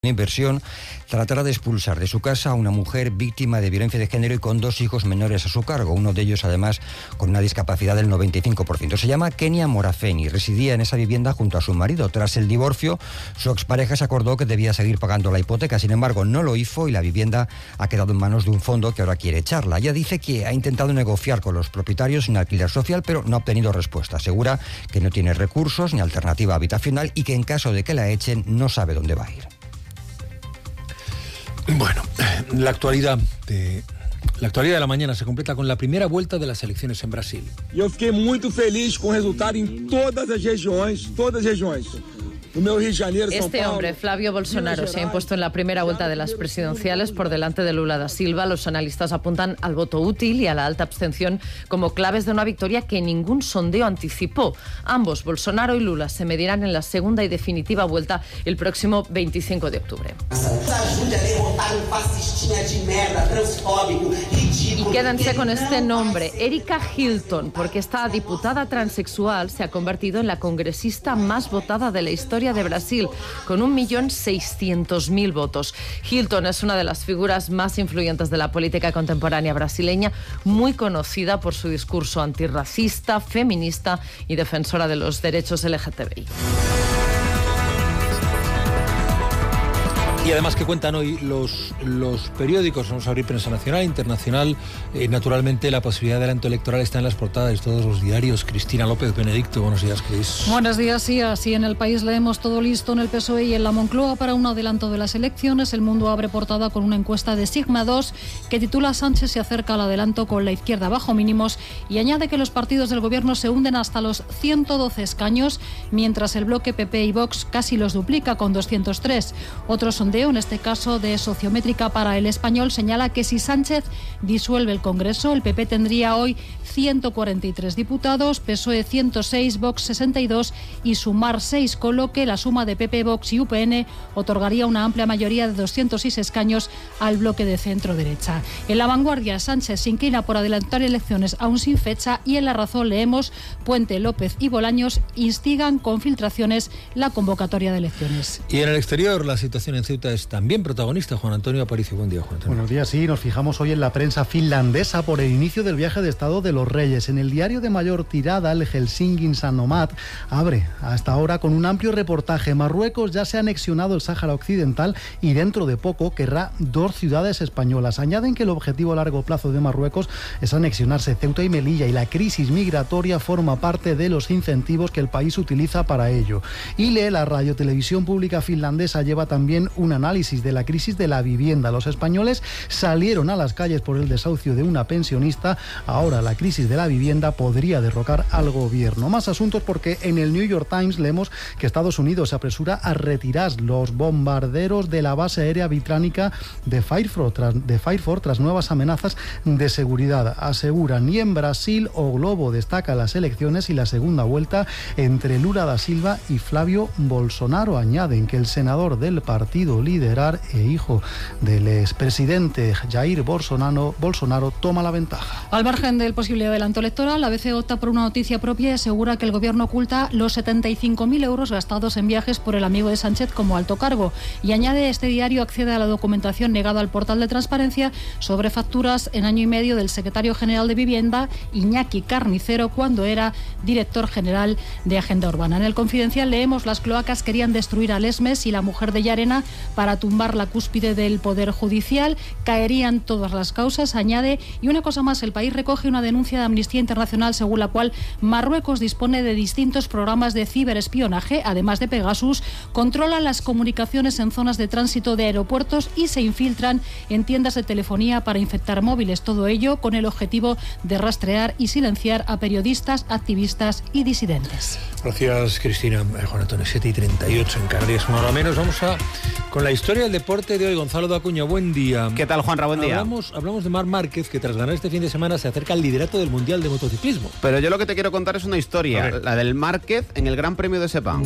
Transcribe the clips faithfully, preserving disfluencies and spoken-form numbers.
inversión tratará de expulsar de su casa a una mujer víctima de violencia de género y con dos hijos menores a su cargo, uno de ellos además con una discapacidad del noventa y cinco por ciento. Se llama Kenia Morafeni, residía en esa vivienda junto a su marido. Tras el divorcio, su expareja se acordó que debía seguir pagando la hipoteca, sin embargo no lo hizo y la vivienda ha quedado en manos de un fondo que ahora quiere echarla. Ella dice que ha intentado negociar con los propietarios en alquiler social, pero no ha obtenido respuesta. Asegura que no tiene recursos ni alternativa habitacional y que en caso de que la echen no sabe dónde va a ir. Bueno, la actualidad de la actualidad de la mañana se completa con la primera vuelta de las elecciones en Brasil. Eu fiquei muito feliz com o resultado em todas as regiões, todas as regiões. Este hombre, Flavio Bolsonaro, se ha impuesto en la primera vuelta de las presidenciales por delante de Lula da Silva. Los analistas apuntan al voto útil y a la alta abstención como claves de una victoria que ningún sondeo anticipó. Ambos, Bolsonaro y Lula, se medirán en la segunda y definitiva vuelta el próximo veinticinco de octubre. Y quédense con este nombre, Erika Hilton, porque esta diputada transexual se ha convertido en la congresista más votada de la historia de Brasil, con un millón seiscientos mil votos. Hilton es una de las figuras más influyentes de la política contemporánea brasileña, muy conocida por su discurso antirracista, feminista y defensora de los derechos L G T B I. Y además que cuentan hoy los, los periódicos, vamos a abrir prensa nacional, internacional, eh, naturalmente la posibilidad de adelanto electoral está en las portadas de todos los diarios. Cristina López Benedicto, buenos días, Cris. Buenos días, sí, así en El País leemos todo listo en el P S O E y en la Moncloa para un adelanto de las elecciones. El Mundo abre portada con una encuesta de Sigma dos que titula Sánchez se acerca al adelanto con la izquierda bajo mínimos y añade que los partidos del gobierno se hunden hasta los ciento doce escaños, mientras el bloque P P y Vox casi los duplica con doscientos tres. Otros son en este caso de Sociométrica para El Español, señala que si Sánchez disuelve el Congreso, el P P tendría hoy ciento cuarenta y tres diputados, P S O E ciento seis, Vox sesenta y dos y Sumar seis, con lo que la suma de P P, Vox y U P N otorgaría una amplia mayoría de doscientos seis escaños al bloque de centro-derecha. En La Vanguardia, Sánchez se inclina por adelantar elecciones aún sin fecha y en La Razón leemos Puente, López y Bolaños instigan con filtraciones la convocatoria de elecciones. Y en el exterior, la situación en Ceuta es también protagonista. Juan Antonio Aparicio, buen día, Juan Antonio. Buenos días, sí, nos fijamos hoy en la prensa finlandesa por el inicio del viaje de Estado de los Reyes. En el diario de mayor tirada, el Helsingin Sanomat abre hasta ahora con un amplio reportaje. Marruecos ya se ha anexionado el Sáhara Occidental y dentro de poco querrá dos ciudades españolas. Añaden que el objetivo a largo plazo de Marruecos es anexionarse Ceuta y Melilla y la crisis migratoria forma parte de los incentivos que el país utiliza para ello. Y lee la radiotelevisión pública finlandesa lleva también un análisis de la crisis de la vivienda. Los españoles salieron a las calles por el desahucio de una pensionista. Ahora la crisis de la vivienda podría derrocar al gobierno. Más asuntos porque en el New York Times leemos que Estados Unidos se apresura a retirar los bombarderos de la base aérea británica de Fairford tras, de Fairford tras nuevas amenazas de seguridad. Aseguran ni en Brasil o Globo destaca las elecciones y la segunda vuelta entre Lula da Silva y Flavio Bolsonaro. Añaden que el senador del partido Liderar e hijo del expresidente Jair Bolsonaro, Bolsonaro toma la ventaja. Al margen del posible adelanto electoral, la A B C opta por una noticia propia y asegura que el gobierno oculta los setenta y cinco mil euros gastados en viajes por el amigo de Sánchez como alto cargo. Y añade, este diario accede a la documentación negada al portal de transparencia sobre facturas en año y medio del secretario general de Vivienda, Iñaki Carnicero, cuando era director general de Agenda Urbana. En el Confidencial leemos las cloacas querían destruir a Lesmes y la mujer de Llarena para tumbar la cúspide del Poder Judicial, caerían todas las causas, añade, y una cosa más, El País recoge una denuncia de Amnistía Internacional según la cual Marruecos dispone de distintos programas de ciberespionaje, además de Pegasus, controlan las comunicaciones en zonas de tránsito de aeropuertos y se infiltran en tiendas de telefonía para infectar móviles, todo ello con el objetivo de rastrear y silenciar a periodistas, activistas y disidentes. Gracias, Cristina. Eh, Juan Antonio, siete y treinta y ocho en Canarias, una hora menos. Vamos a con la historia del deporte de hoy. Gonzalo de Acuña, buen día. ¿Qué tal, Juanra? Buen día. Hablamos, hablamos de Marc Márquez, que tras ganar este fin de semana se acerca al liderato del Mundial de Motociclismo. Pero yo lo que te quiero contar es una historia, la del Márquez en el Gran Premio de Sepang.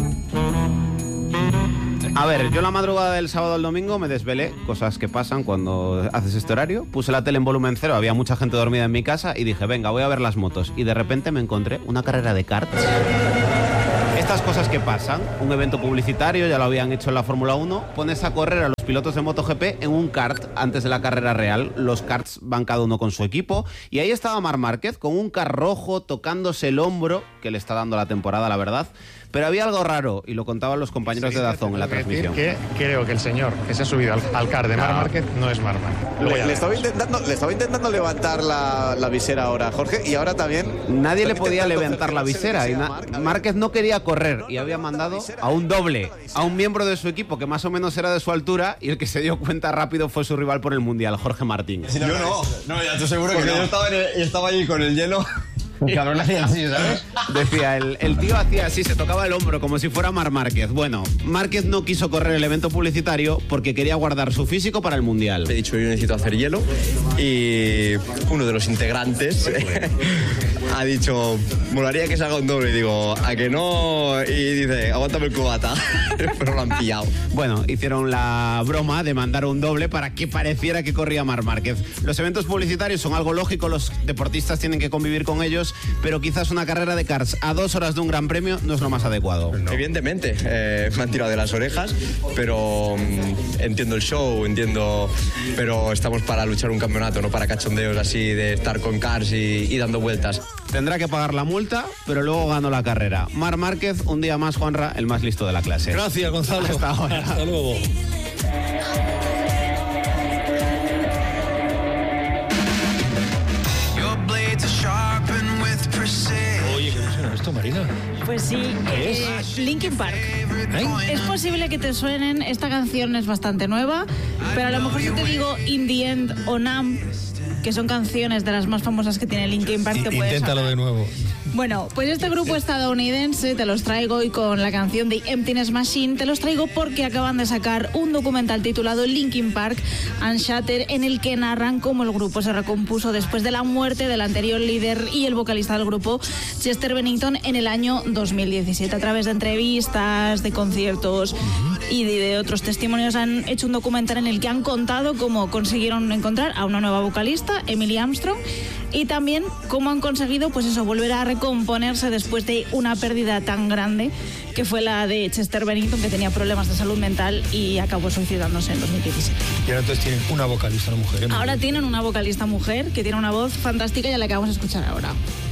A ver, yo la madrugada del sábado al domingo me desvelé, cosas que pasan cuando haces este horario. Puse la tele en volumen cero, había mucha gente dormida en mi casa y dije, venga, voy a ver las motos. Y de repente me encontré una carrera de karts. Estas cosas que pasan, un evento publicitario, ya lo habían hecho en la Fórmula uno, pones a correr a los pilotos de MotoGP en un kart antes de la carrera real. Los karts van cada uno con su equipo y ahí estaba Marc Márquez con un kart rojo tocándose el hombro, que le está dando la temporada, la verdad. Pero había algo raro y lo contaban los compañeros sí, de Dazón en la transmisión. Que creo que el señor que se ha subido al, al kart de Marc no. Márquez no es Marc Márquez. Le, le, estaba intentando, le estaba intentando levantar la, la visera ahora, Jorge, y ahora también... Nadie le podía levantar la visera. Y na, Márquez no quería correr y había mandado a un doble, a un miembro de su equipo que más o menos era de su altura, y el que se dio cuenta rápido fue su rival por el Mundial, Jorge Martín. Yo no, no, ya estoy seguro porque que no. Yo estaba, en el, estaba allí con el hielo... El cabrón hacía así, ¿sabes? Decía, el, el tío hacía así, se tocaba el hombro como si fuera Marc Márquez. Bueno, Márquez no quiso correr el evento publicitario porque quería guardar su físico para el Mundial. He dicho, yo necesito hacer hielo, y uno de los integrantes ha dicho, molaría que se haga un doble. Y digo, ¿a que no? Y dice, aguántame el cubata. Pero lo han pillado. Bueno, hicieron la broma de mandar un doble para que pareciera que corría Marc Márquez. Los eventos publicitarios son algo lógico, los deportistas tienen que convivir con ellos, pero quizás una carrera de karts a dos horas de un gran premio no es lo más adecuado. No. Evidentemente, eh, me han tirado de las orejas, pero mmm, entiendo el show, entiendo, pero estamos para luchar un campeonato, no para cachondeos así de estar con karts y, y dando vueltas. Tendrá que pagar la multa, pero luego ganó la carrera. Marc Márquez, un día más, Juanra, el más listo de la clase. Gracias, Gonzalo. Hasta ahora. Hasta luego. Oye, ¿qué suena esto, Marina? Pues sí, ¿Qué eh, es? Linkin Park. ¿Eh? Es posible que te suenen, esta canción es bastante nueva, pero a lo mejor si te digo In the End o Numb, que son canciones de las más famosas que tiene Linkin Park, te puedes Inténtalo sonar. de nuevo. Bueno, pues este grupo estadounidense te los traigo hoy con la canción de Emptiness Machine. Te los traigo porque acaban de sacar un documental titulado Linkin Park Unshattered, en el que narran cómo el grupo se recompuso después de la muerte del anterior líder y el vocalista del grupo, Chester Bennington, en el año dos mil diecisiete. A través de entrevistas, de conciertos y de, de otros testimonios han hecho un documental en el que han contado cómo consiguieron encontrar a una nueva vocalista, Emily Armstrong, y también cómo han conseguido, pues eso, volver a recomponerse después de una pérdida tan grande que fue la de Chester Bennington, que tenía problemas de salud mental y acabó suicidándose en dos mil diecisiete. Y ahora entonces tienen una vocalista, una mujer. ¿eh? Ahora tienen una vocalista mujer que tiene una voz fantástica, y la que vamos a escuchar ahora.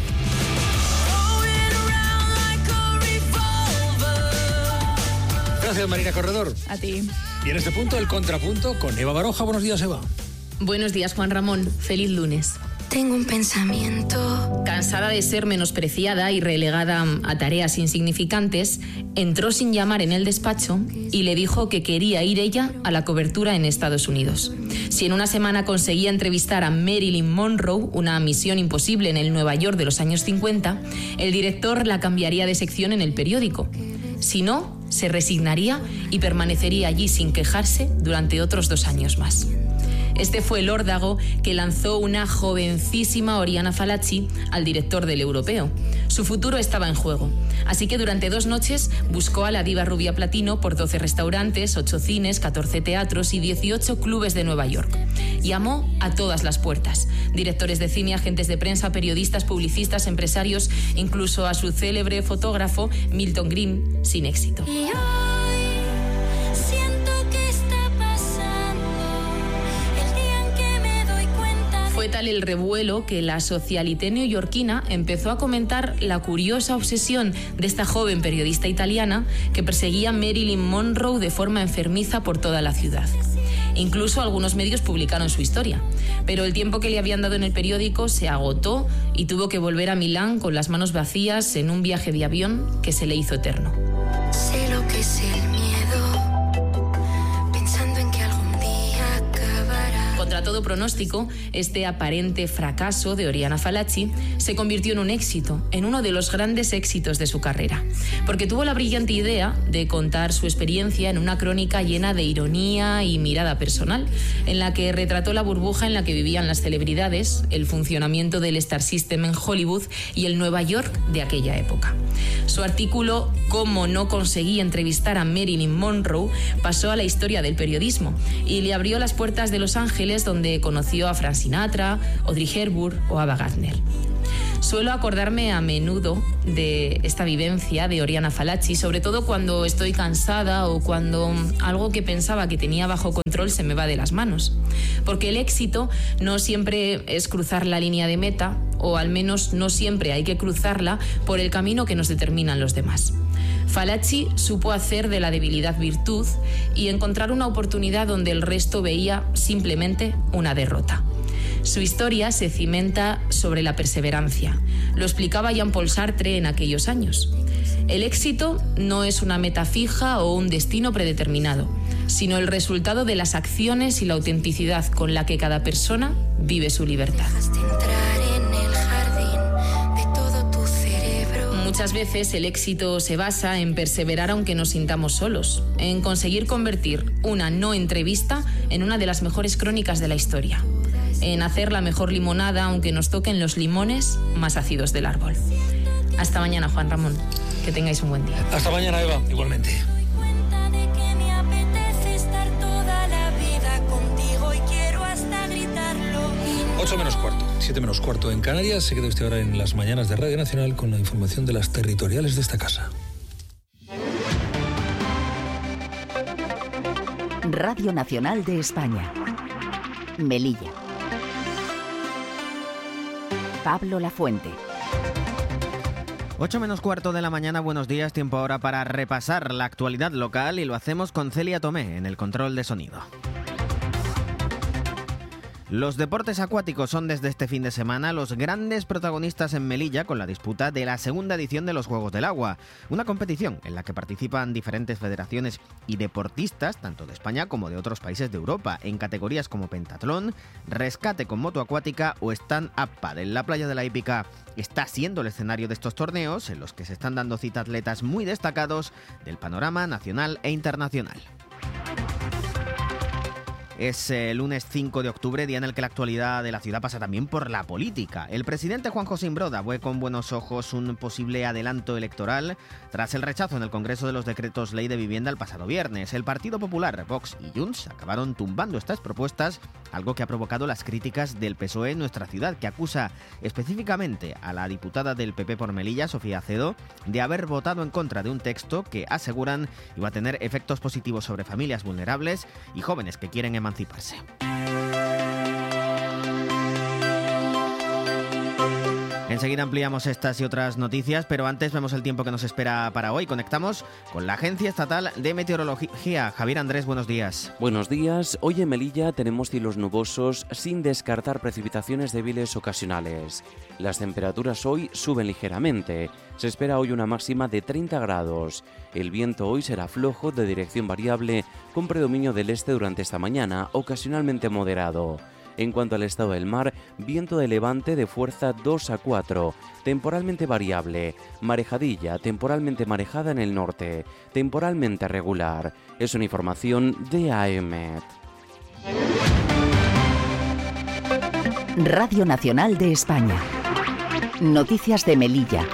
Gracias, Marina Corredor. A ti. Y en este punto, el contrapunto con Eva Baroja. Buenos días, Eva. Buenos días, Juan Ramón. Feliz lunes. Tengo un pensamiento. Cansada de ser menospreciada y relegada a tareas insignificantes, entró sin llamar en el despacho y le dijo que quería ir ella a la cobertura en Estados Unidos. Si en una semana conseguía entrevistar a Marilyn Monroe, una misión imposible en el Nueva York de los años cincuenta, el director la cambiaría de sección en el periódico. Si no, se resignaría y permanecería allí sin quejarse durante otros dos años más. Este fue el órdago que lanzó una jovencísima Oriana Fallaci al director del Europeo. Su futuro estaba en juego, así que durante dos noches buscó a la diva rubia platino por doce restaurantes, ocho cines, catorce teatros y dieciocho clubes de Nueva York. Llamó a todas las puertas: directores de cine, agentes de prensa, periodistas, publicistas, empresarios, incluso a su célebre fotógrafo Milton Green, sin éxito. Fue tal el revuelo que la socialité neoyorquina empezó a comentar la curiosa obsesión de esta joven periodista italiana que perseguía a Marilyn Monroe de forma enfermiza por toda la ciudad. Incluso algunos medios publicaron su historia, pero el tiempo que le habían dado en el periódico se agotó y tuvo que volver a Milán con las manos vacías en un viaje de avión que se le hizo eterno. Sé lo que es el miedo, pensando en que algún día acabará. Contra todo pronóstico, este aparente fracaso de Oriana Fallaci se convirtió en un éxito, en uno de los grandes éxitos de su carrera, porque tuvo la brillante idea de contar su experiencia en una crónica llena de ironía y mirada personal, en la que retrató la burbuja en la que vivían las celebridades, el funcionamiento del Star System en Hollywood y el Nueva York de aquella época. Su artículo «Cómo no conseguí entrevistar a Marilyn Monroe» pasó a la historia del periodismo y le abrió las puertas de Los Ángeles, donde conoció a Frank Sinatra, Audrey Hepburn o Ava Gardner. Suelo acordarme a menudo de esta vivencia de Oriana Fallaci, sobre todo cuando estoy cansada o cuando algo que pensaba que tenía bajo control se me va de las manos. Porque el éxito no siempre es cruzar la línea de meta, o al menos no siempre hay que cruzarla por el camino que nos determinan los demás. Fallaci supo hacer de la debilidad virtud y encontrar una oportunidad donde el resto veía simplemente una derrota. Su historia se cimenta sobre la perseverancia. Lo explicaba Jean-Paul Sartre en aquellos años. El éxito no es una meta fija o un destino predeterminado, sino el resultado de las acciones y la autenticidad con la que cada persona vive su libertad. Muchas veces el éxito se basa en perseverar aunque nos sintamos solos, en conseguir convertir una no entrevista en una de las mejores crónicas de la historia, en hacer la mejor limonada aunque nos toquen los limones más ácidos del árbol. Hasta mañana, Juan Ramón. Que tengáis un buen día. Hasta mañana, Eva. Igualmente. ocho menos cuarto, siete menos cuarto en Canarias. Se queda usted ahora en las mañanas de Radio Nacional con la información de las territoriales de esta casa. Radio Nacional de España. Melilla. Pablo Lafuente. ocho menos cuarto de la mañana, buenos días, tiempo ahora para repasar la actualidad local y lo hacemos con Celia Tomé en el control de sonido. Los deportes acuáticos son desde este fin de semana los grandes protagonistas en Melilla con la disputa de la segunda edición de los Juegos del Agua, una competición en la que participan diferentes federaciones y deportistas, tanto de España como de otros países de Europa, en categorías como pentatlón, rescate con moto acuática o stand-up paddle. La playa de la Hípica está siendo el escenario de estos torneos en los que se están dando cita atletas muy destacados del panorama nacional e internacional. Es el lunes cinco de octubre, día en el que la actualidad de la ciudad pasa también por la política. El presidente Juan José Imbroda ve con buenos ojos un posible adelanto electoral tras el rechazo en el Congreso de los decretos ley de vivienda el pasado viernes. El Partido Popular, Vox y Junts acabaron tumbando estas propuestas, algo que ha provocado las críticas del P S O E en nuestra ciudad, que acusa específicamente a la diputada del P P por Melilla, Sofía Acedo, de haber votado en contra de un texto que aseguran iba a tener efectos positivos sobre familias vulnerables y jóvenes que quieren emanciparse. Enseguida ampliamos estas y otras noticias, pero antes vemos el tiempo que nos espera para hoy. Conectamos con la Agencia Estatal de Meteorología. Javier Andrés, buenos días. Buenos días. Hoy en Melilla tenemos cielos nubosos sin descartar precipitaciones débiles ocasionales. Las temperaturas hoy suben ligeramente. Se espera hoy una máxima de treinta grados. El viento hoy será flojo, de dirección variable, con predominio del este durante esta mañana, ocasionalmente moderado. En cuanto al estado del mar, viento de levante de fuerza dos a cuatro, temporalmente variable, marejadilla, temporalmente marejada en el norte, temporalmente regular. Es una información de A E M E T. Radio Nacional de España. Noticias de Melilla.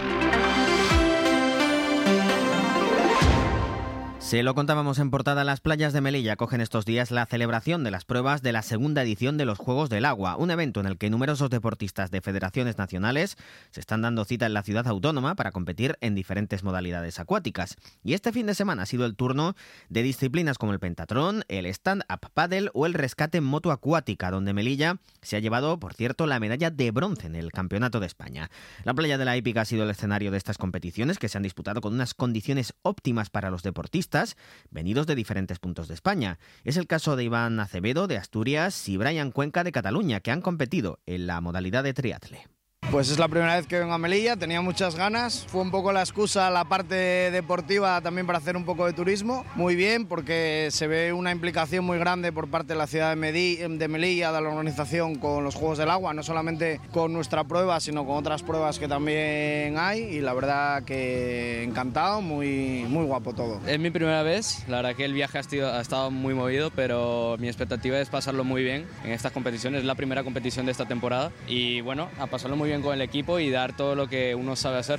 Se lo contábamos en portada, las playas de Melilla acogen estos días la celebración de las pruebas de la segunda edición de los Juegos del Agua, un evento en el que numerosos deportistas de federaciones nacionales se están dando cita en la ciudad autónoma para competir en diferentes modalidades acuáticas. Y este fin de semana ha sido el turno de disciplinas como el pentatlón, el stand-up paddle o el rescate en moto acuática, donde Melilla se ha llevado, por cierto, la medalla de bronce en el Campeonato de España. La playa de la Hípica ha sido el escenario de estas competiciones, que se han disputado con unas condiciones óptimas para los deportistas venidos de diferentes puntos de España. Es el caso de Iván Acevedo de Asturias y Brian Cuenca de Cataluña, que han competido en la modalidad de triatle. Pues es la primera vez que vengo a Melilla, tenía muchas ganas, fue un poco la excusa, la parte deportiva también para hacer un poco de turismo. Muy bien, porque se ve una implicación muy grande por parte de la ciudad de, Medí, de Melilla, de la organización con los Juegos del Agua, no solamente con nuestra prueba, sino con otras pruebas que también hay, y la verdad que encantado, muy, muy guapo todo. Es mi primera vez, la verdad que el viaje ha, sido, ha estado muy movido, pero mi expectativa es pasarlo muy bien en estas competiciones, es la primera competición de esta temporada, y bueno, a pasarlo muy bien con el equipo y dar todo lo que uno sabe hacer.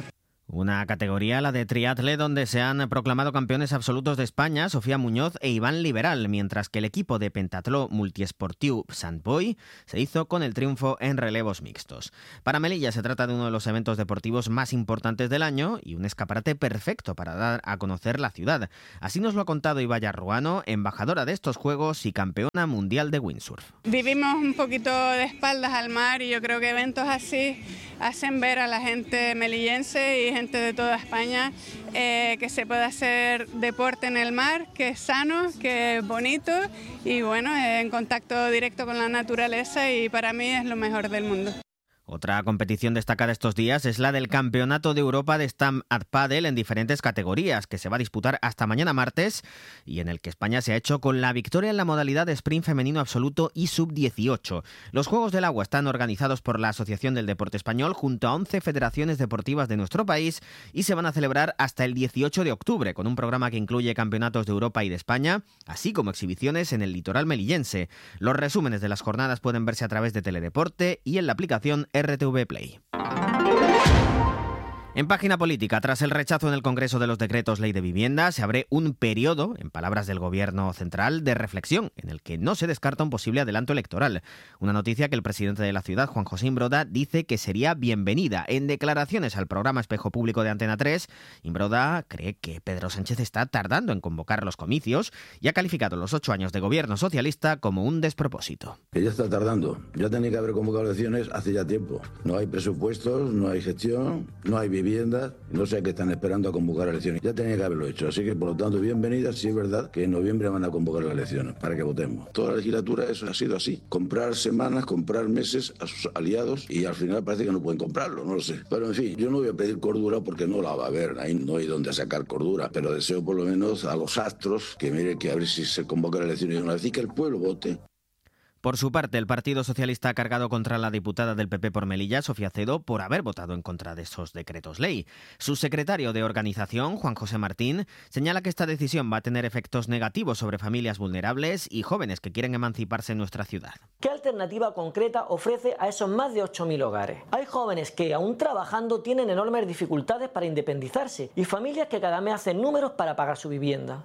Una categoría, la de triatle, donde se han proclamado campeones absolutos de España Sofía Muñoz e Iván Liberal, mientras que el equipo de pentatló multiesportiu Sant Boi se hizo con el triunfo en relevos mixtos. Para Melilla se trata de uno de los eventos deportivos más importantes del año y un escaparate perfecto para dar a conocer la ciudad. Así nos lo ha contado Ibaya Ruano, embajadora de estos Juegos y campeona mundial de windsurf. Vivimos un poquito de espaldas al mar y yo creo que eventos así hacen ver a la gente melillense y gente de toda España eh, que se puede hacer deporte en el mar, que es sano, que es bonito y bueno, en contacto directo con la naturaleza, y para mí es lo mejor del mundo. Otra competición destacada estos días es la del Campeonato de Europa de Stand-Up Paddle en diferentes categorías, que se va a disputar hasta mañana martes y en el que España se ha hecho con la victoria en la modalidad de sprint femenino absoluto y sub dieciocho. Los Juegos del Agua están organizados por la Asociación del Deporte Español junto a once federaciones deportivas de nuestro país y se van a celebrar hasta el dieciocho de octubre, con un programa que incluye campeonatos de Europa y de España, así como exhibiciones en el litoral melillense. Los resúmenes de las jornadas pueden verse a través de Teledeporte y en la aplicación R T V Play. En página política, tras el rechazo en el Congreso de los decretos Ley de Vivienda, se abre un periodo, en palabras del Gobierno central, de reflexión, en el que no se descarta un posible adelanto electoral. Una noticia que el presidente de la ciudad, Juan José Imbroda, dice que sería bienvenida. En declaraciones al programa Espejo Público de Antena tres, Imbroda cree que Pedro Sánchez está tardando en convocar los comicios y ha calificado los ocho años de gobierno socialista como un despropósito. Que ya está tardando. Ya tenía que haber convocado elecciones hace ya tiempo. No hay presupuestos, no hay gestión, no hay vivienda. No sé qué están esperando a convocar elecciones. Ya tenía que haberlo hecho. Así que, por lo tanto, bienvenidas. Sí es verdad que en noviembre van a convocar las elecciones para que votemos. Toda la legislatura eso ha sido así. Comprar semanas, comprar meses a sus aliados y al final parece que no pueden comprarlo. No lo sé. Pero, en fin, yo no voy a pedir cordura porque no la va a haber. Ahí no hay donde sacar cordura. Pero deseo por lo menos a los astros que mire que a ver si se convoca las elecciones y una vez que el pueblo vote. Por su parte, el Partido Socialista ha cargado contra la diputada del P P por Melilla, Sofía Cedo, por haber votado en contra de esos decretos ley. Su secretario de organización, Juan José Martín, señala que esta decisión va a tener efectos negativos sobre familias vulnerables y jóvenes que quieren emanciparse en nuestra ciudad. ¿Qué alternativa concreta ofrece a esos más de ocho mil hogares? Hay jóvenes que, aún trabajando, tienen enormes dificultades para independizarse y familias que cada mes hacen números para pagar su vivienda.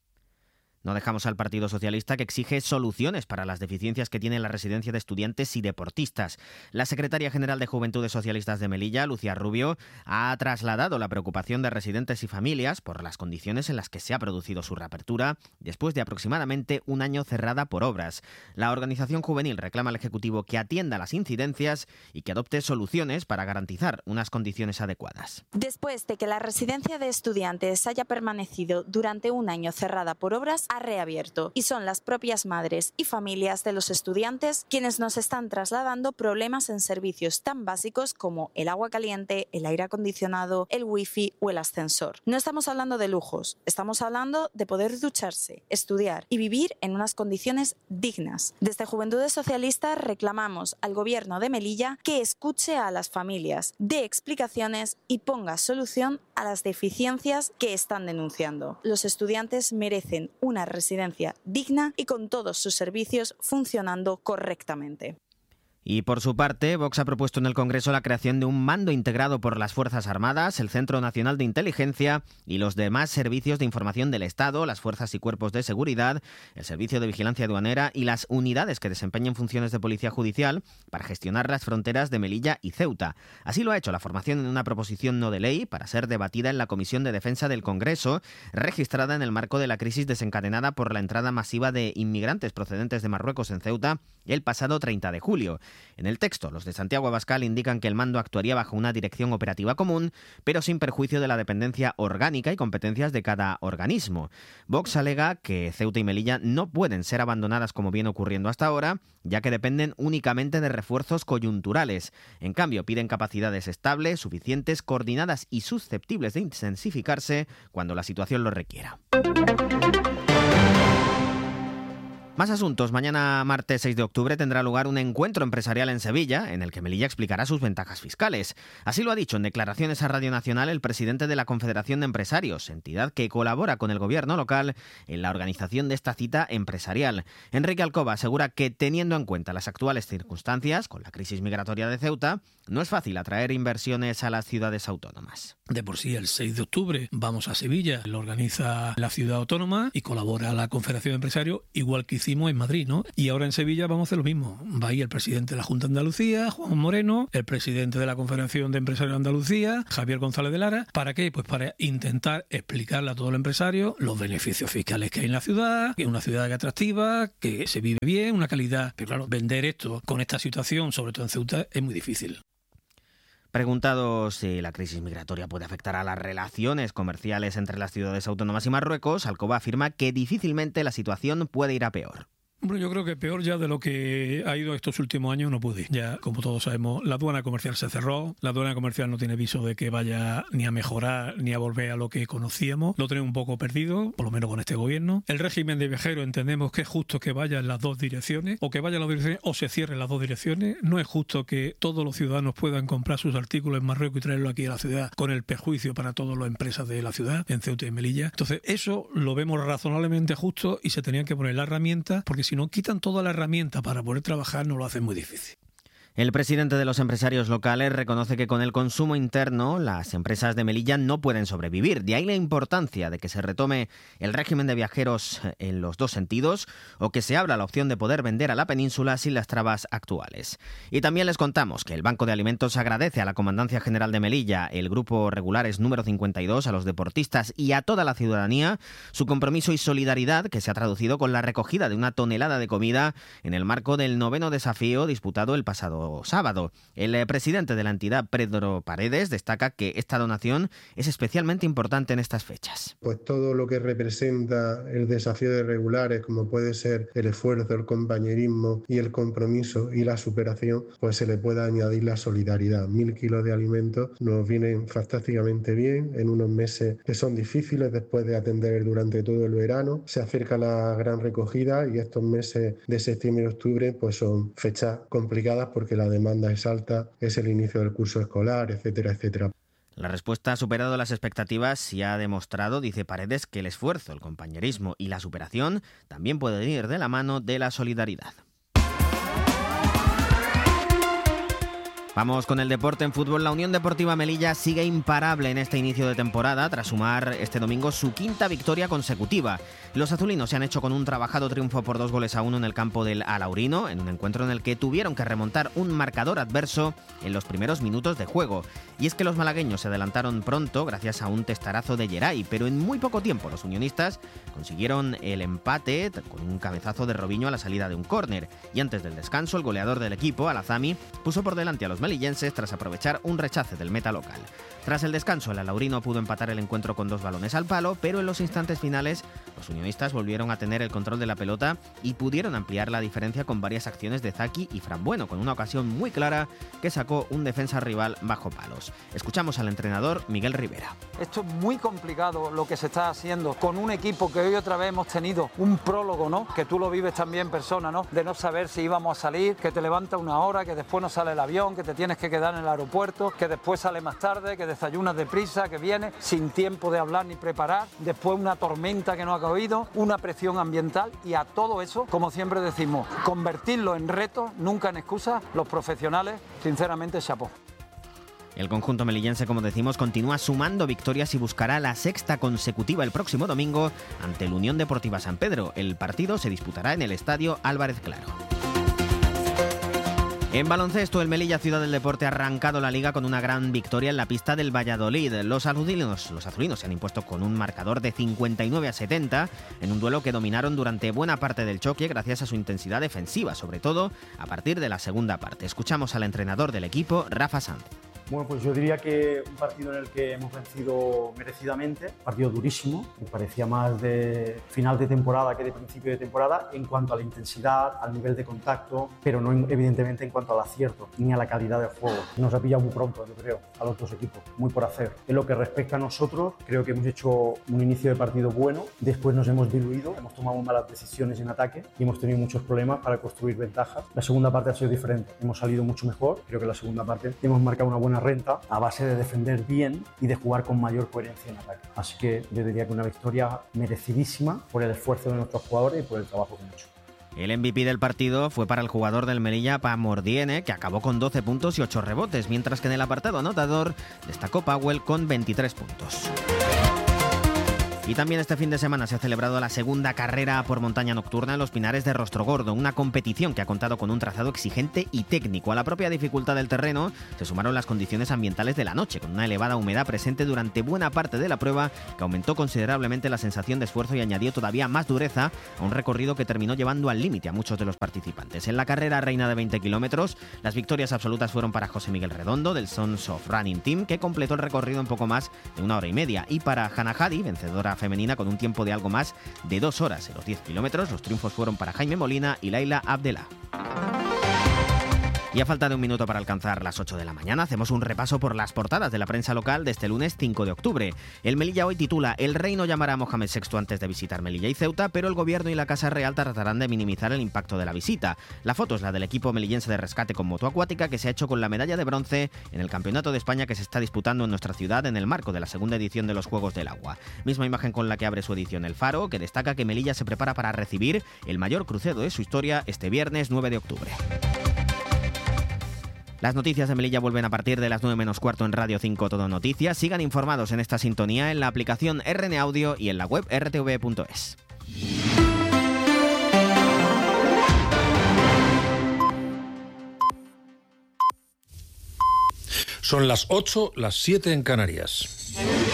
No dejamos al Partido Socialista, que exige soluciones para las deficiencias que tiene la residencia de estudiantes y deportistas. La secretaria general de Juventudes Socialistas de Melilla, Lucía Rubio, ha trasladado la preocupación de residentes y familias por las condiciones en las que se ha producido su reapertura después de aproximadamente un año cerrada por obras. La organización juvenil reclama al Ejecutivo que atienda las incidencias y que adopte soluciones para garantizar unas condiciones adecuadas. Después de que la residencia de estudiantes haya permanecido durante un año cerrada por obras, ha reabierto y son las propias madres y familias de los estudiantes quienes nos están trasladando problemas en servicios tan básicos como el agua caliente, el aire acondicionado, el wifi o el ascensor. No estamos hablando de lujos, estamos hablando de poder ducharse, estudiar y vivir en unas condiciones dignas. Desde Juventudes Socialistas reclamamos al Gobierno de Melilla que escuche a las familias, dé explicaciones y ponga solución a las deficiencias que están denunciando. Los estudiantes merecen una residencia digna y con todos sus servicios funcionando correctamente. Y por su parte, Vox ha propuesto en el Congreso la creación de un mando integrado por las Fuerzas Armadas, el Centro Nacional de Inteligencia y los demás servicios de información del Estado, las fuerzas y cuerpos de seguridad, el Servicio de Vigilancia Aduanera y las unidades que desempeñen funciones de policía judicial para gestionar las fronteras de Melilla y Ceuta. Así lo ha hecho la formación en una proposición no de ley para ser debatida en la Comisión de Defensa del Congreso, registrada en el marco de la crisis desencadenada por la entrada masiva de inmigrantes procedentes de Marruecos en Ceuta el pasado treinta de julio. En el texto, los de Santiago Abascal indican que el mando actuaría bajo una dirección operativa común, pero sin perjuicio de la dependencia orgánica y competencias de cada organismo. Vox alega que Ceuta y Melilla no pueden ser abandonadas como viene ocurriendo hasta ahora, ya que dependen únicamente de refuerzos coyunturales. En cambio, piden capacidades estables, suficientes, coordinadas y susceptibles de intensificarse cuando la situación lo requiera. Más asuntos. Mañana, martes seis de octubre, tendrá lugar un encuentro empresarial en Sevilla, en el que Melilla explicará sus ventajas fiscales. Así lo ha dicho en declaraciones a Radio Nacional el presidente de la Confederación de Empresarios, entidad que colabora con el gobierno local en la organización de esta cita empresarial. Enrique Alcoba asegura que, teniendo en cuenta las actuales circunstancias, con la crisis migratoria de Ceuta, no es fácil atraer inversiones a las ciudades autónomas. De por sí, el seis de octubre vamos a Sevilla, lo organiza la ciudad autónoma y colabora la Confederación de Empresarios, igual que hicimos en Madrid, ¿no? Y ahora en Sevilla vamos a hacer lo mismo. Va ahí el presidente de la Junta de Andalucía, Juan Moreno, el presidente de la Confederación de Empresarios de Andalucía, Javier González de Lara. ¿Para qué? Pues para intentar explicarle a todos los empresarios los beneficios fiscales que hay en la ciudad, que es una ciudad atractiva, que se vive bien, una calidad. Pero claro, vender esto con esta situación, sobre todo en Ceuta, es muy difícil. Preguntado si la crisis migratoria puede afectar a las relaciones comerciales entre las ciudades autónomas y Marruecos, Alcoba afirma que difícilmente la situación puede ir a peor. Bueno, yo creo que peor ya de lo que ha ido estos últimos años no puede. Ya, como todos sabemos, la aduana comercial se cerró. La aduana comercial no tiene viso de que vaya ni a mejorar ni a volver a lo que conocíamos. Lo tenemos un poco perdido, por lo menos con este gobierno. El régimen de viajeros entendemos que es justo que vaya en las dos direcciones, o que vaya en las dos direcciones o se cierren las dos direcciones. No es justo que todos los ciudadanos puedan comprar sus artículos en Marruecos y traerlo aquí a la ciudad con el perjuicio para todas las empresas de la ciudad, en Ceuta y Melilla. Entonces, eso lo vemos razonablemente justo y se tenían que poner la herramienta, porque si no quitan toda la herramienta para poder trabajar, nos lo hacen muy difícil. El presidente de los empresarios locales reconoce que con el consumo interno las empresas de Melilla no pueden sobrevivir. De ahí la importancia de que se retome el régimen de viajeros en los dos sentidos o que se abra la opción de poder vender a la península sin las trabas actuales. Y también les contamos que el Banco de Alimentos agradece a la Comandancia General de Melilla, el Grupo Regulares número cincuenta y dos, a los deportistas y a toda la ciudadanía su compromiso y solidaridad, que se ha traducido con la recogida de una tonelada de comida en el marco del noveno desafío disputado el pasado sábado. El presidente de la entidad, Pedro Paredes, destaca que esta donación es especialmente importante en estas fechas. Pues todo lo que representa el desafío de regulares, como puede ser el esfuerzo, el compañerismo y el compromiso y la superación, pues se le puede añadir la solidaridad. Mil kilos de alimentos nos vienen fantásticamente bien en unos meses que son difíciles después de atender durante todo el verano. Se acerca la gran recogida y estos meses de septiembre y octubre pues son fechas complicadas porque la demanda es alta, es el inicio del curso escolar, etcétera, etcétera. La respuesta ha superado las expectativas y ha demostrado, dice Paredes, que el esfuerzo, el compañerismo y la superación también pueden ir de la mano de la solidaridad. Vamos con el deporte. En fútbol, la Unión Deportiva Melilla sigue imparable en este inicio de temporada tras sumar este domingo su quinta victoria consecutiva. Los azulinos se han hecho con un trabajado triunfo por dos goles a uno en el campo del Alaurino, en un encuentro en el que tuvieron que remontar un marcador adverso en los primeros minutos de juego. Y es que los malagueños se adelantaron pronto gracias a un testarazo de Geray, pero en muy poco tiempo los unionistas consiguieron el empate con un cabezazo de Robinho a la salida de un córner. Y antes del descanso, el goleador del equipo, Alazami, puso por delante a los melillenses tras aprovechar un rechace del meta local. Tras el descanso, el alaurino pudo empatar el encuentro con dos balones al palo, pero en los instantes finales los unionistas volvieron a tener el control de la pelota y pudieron ampliar la diferencia con varias acciones de Zaki y Fran Bueno, con una ocasión muy clara que sacó un defensa rival bajo palos. Escuchamos al entrenador Miguel Rivera. Esto es muy complicado lo que se está haciendo con un equipo que hoy otra vez hemos tenido un prólogo, ¿no? Que tú lo vives también en persona, ¿no? De no saber si íbamos a salir, que te levanta una hora, que después no sale el avión, que te tienes que quedar en el aeropuerto, que después sale más tarde, que desayunas deprisa, que viene sin tiempo de hablar ni preparar, después una tormenta que no ha caído, una presión ambiental, y a todo eso, como siempre decimos, convertirlo en retos, nunca en excusas. Los profesionales, sinceramente, chapó. El conjunto melillense, como decimos, continúa sumando victorias y buscará la sexta consecutiva el próximo domingo ante el Unión Deportiva San Pedro. El partido se disputará en el estadio Álvarez Claro. En baloncesto, el Melilla Ciudad del Deporte ha arrancado la liga con una gran victoria en la pista del Valladolid. Los azulinos, los azulinos se han impuesto con un marcador de cincuenta y nueve a setenta en un duelo que dominaron durante buena parte del choque gracias a su intensidad defensiva, sobre todo a partir de la segunda parte. Escuchamos al entrenador del equipo, Rafa Sanz. Bueno, pues yo diría que un partido en el que hemos vencido merecidamente, partido durísimo, me parecía más de final de temporada que de principio de temporada en cuanto a la intensidad, al nivel de contacto, pero no evidentemente en cuanto al acierto ni a la calidad del juego. Nos ha pillado muy pronto, yo creo, a los dos equipos, muy por hacer. En lo que respecta a nosotros, creo que hemos hecho un inicio de partido bueno, después nos hemos diluido, hemos tomado malas decisiones en ataque y hemos tenido muchos problemas para construir ventajas. La segunda parte ha sido diferente, hemos salido mucho mejor, creo que la segunda parte hemos marcado una buena renta a base de defender bien y de jugar con mayor coherencia en ataque. Así que yo diría que una victoria merecidísima por el esfuerzo de nuestros jugadores y por el trabajo que han hecho. El M V P del partido fue para el jugador del Melilla, Pamordiene, que acabó con doce puntos y ocho rebotes, mientras que en el apartado anotador destacó Powell con veintitrés puntos. Y también este fin de semana se ha celebrado la segunda carrera por montaña nocturna en los Pinares de Rostrogordo, una competición que ha contado con un trazado exigente y técnico. A la propia dificultad del terreno se sumaron las condiciones ambientales de la noche, con una elevada humedad presente durante buena parte de la prueba, que aumentó considerablemente la sensación de esfuerzo y añadió todavía más dureza a un recorrido que terminó llevando al límite a muchos de los participantes. En la carrera reina de veinte kilómetros, las victorias absolutas fueron para José Miguel Redondo, del Sons of Running Team, que completó el recorrido en poco más de una hora y media, y para Hannah Hadi, vencedora femenina con un tiempo de algo más de dos horas en los diez kilómetros. Los triunfos fueron para Jaime Molina y Laila Abdelá. Y a falta de un minuto para alcanzar las ocho de la mañana, hacemos un repaso por las portadas de la prensa local de este lunes cinco de octubre. El Melilla hoy titula: El rey no llamará a Mohamed sexto antes de visitar Melilla y Ceuta, pero el gobierno y la Casa Real tratarán de minimizar el impacto de la visita. La foto es la del equipo melillense de rescate con moto acuática, que se ha hecho con la medalla de bronce en el Campeonato de España que se está disputando en nuestra ciudad en el marco de la segunda edición de los Juegos del Agua. Misma imagen con la que abre su edición El Faro, que destaca que Melilla se prepara para recibir el mayor crucero de su historia este viernes nueve de octubre. Las noticias de Melilla vuelven a partir de las nueve menos cuarto en Radio cinco Todo Noticias. Sigan informados en esta sintonía en la aplicación R N Audio y en la web r t v punto es. Son las ocho, las siete en Canarias.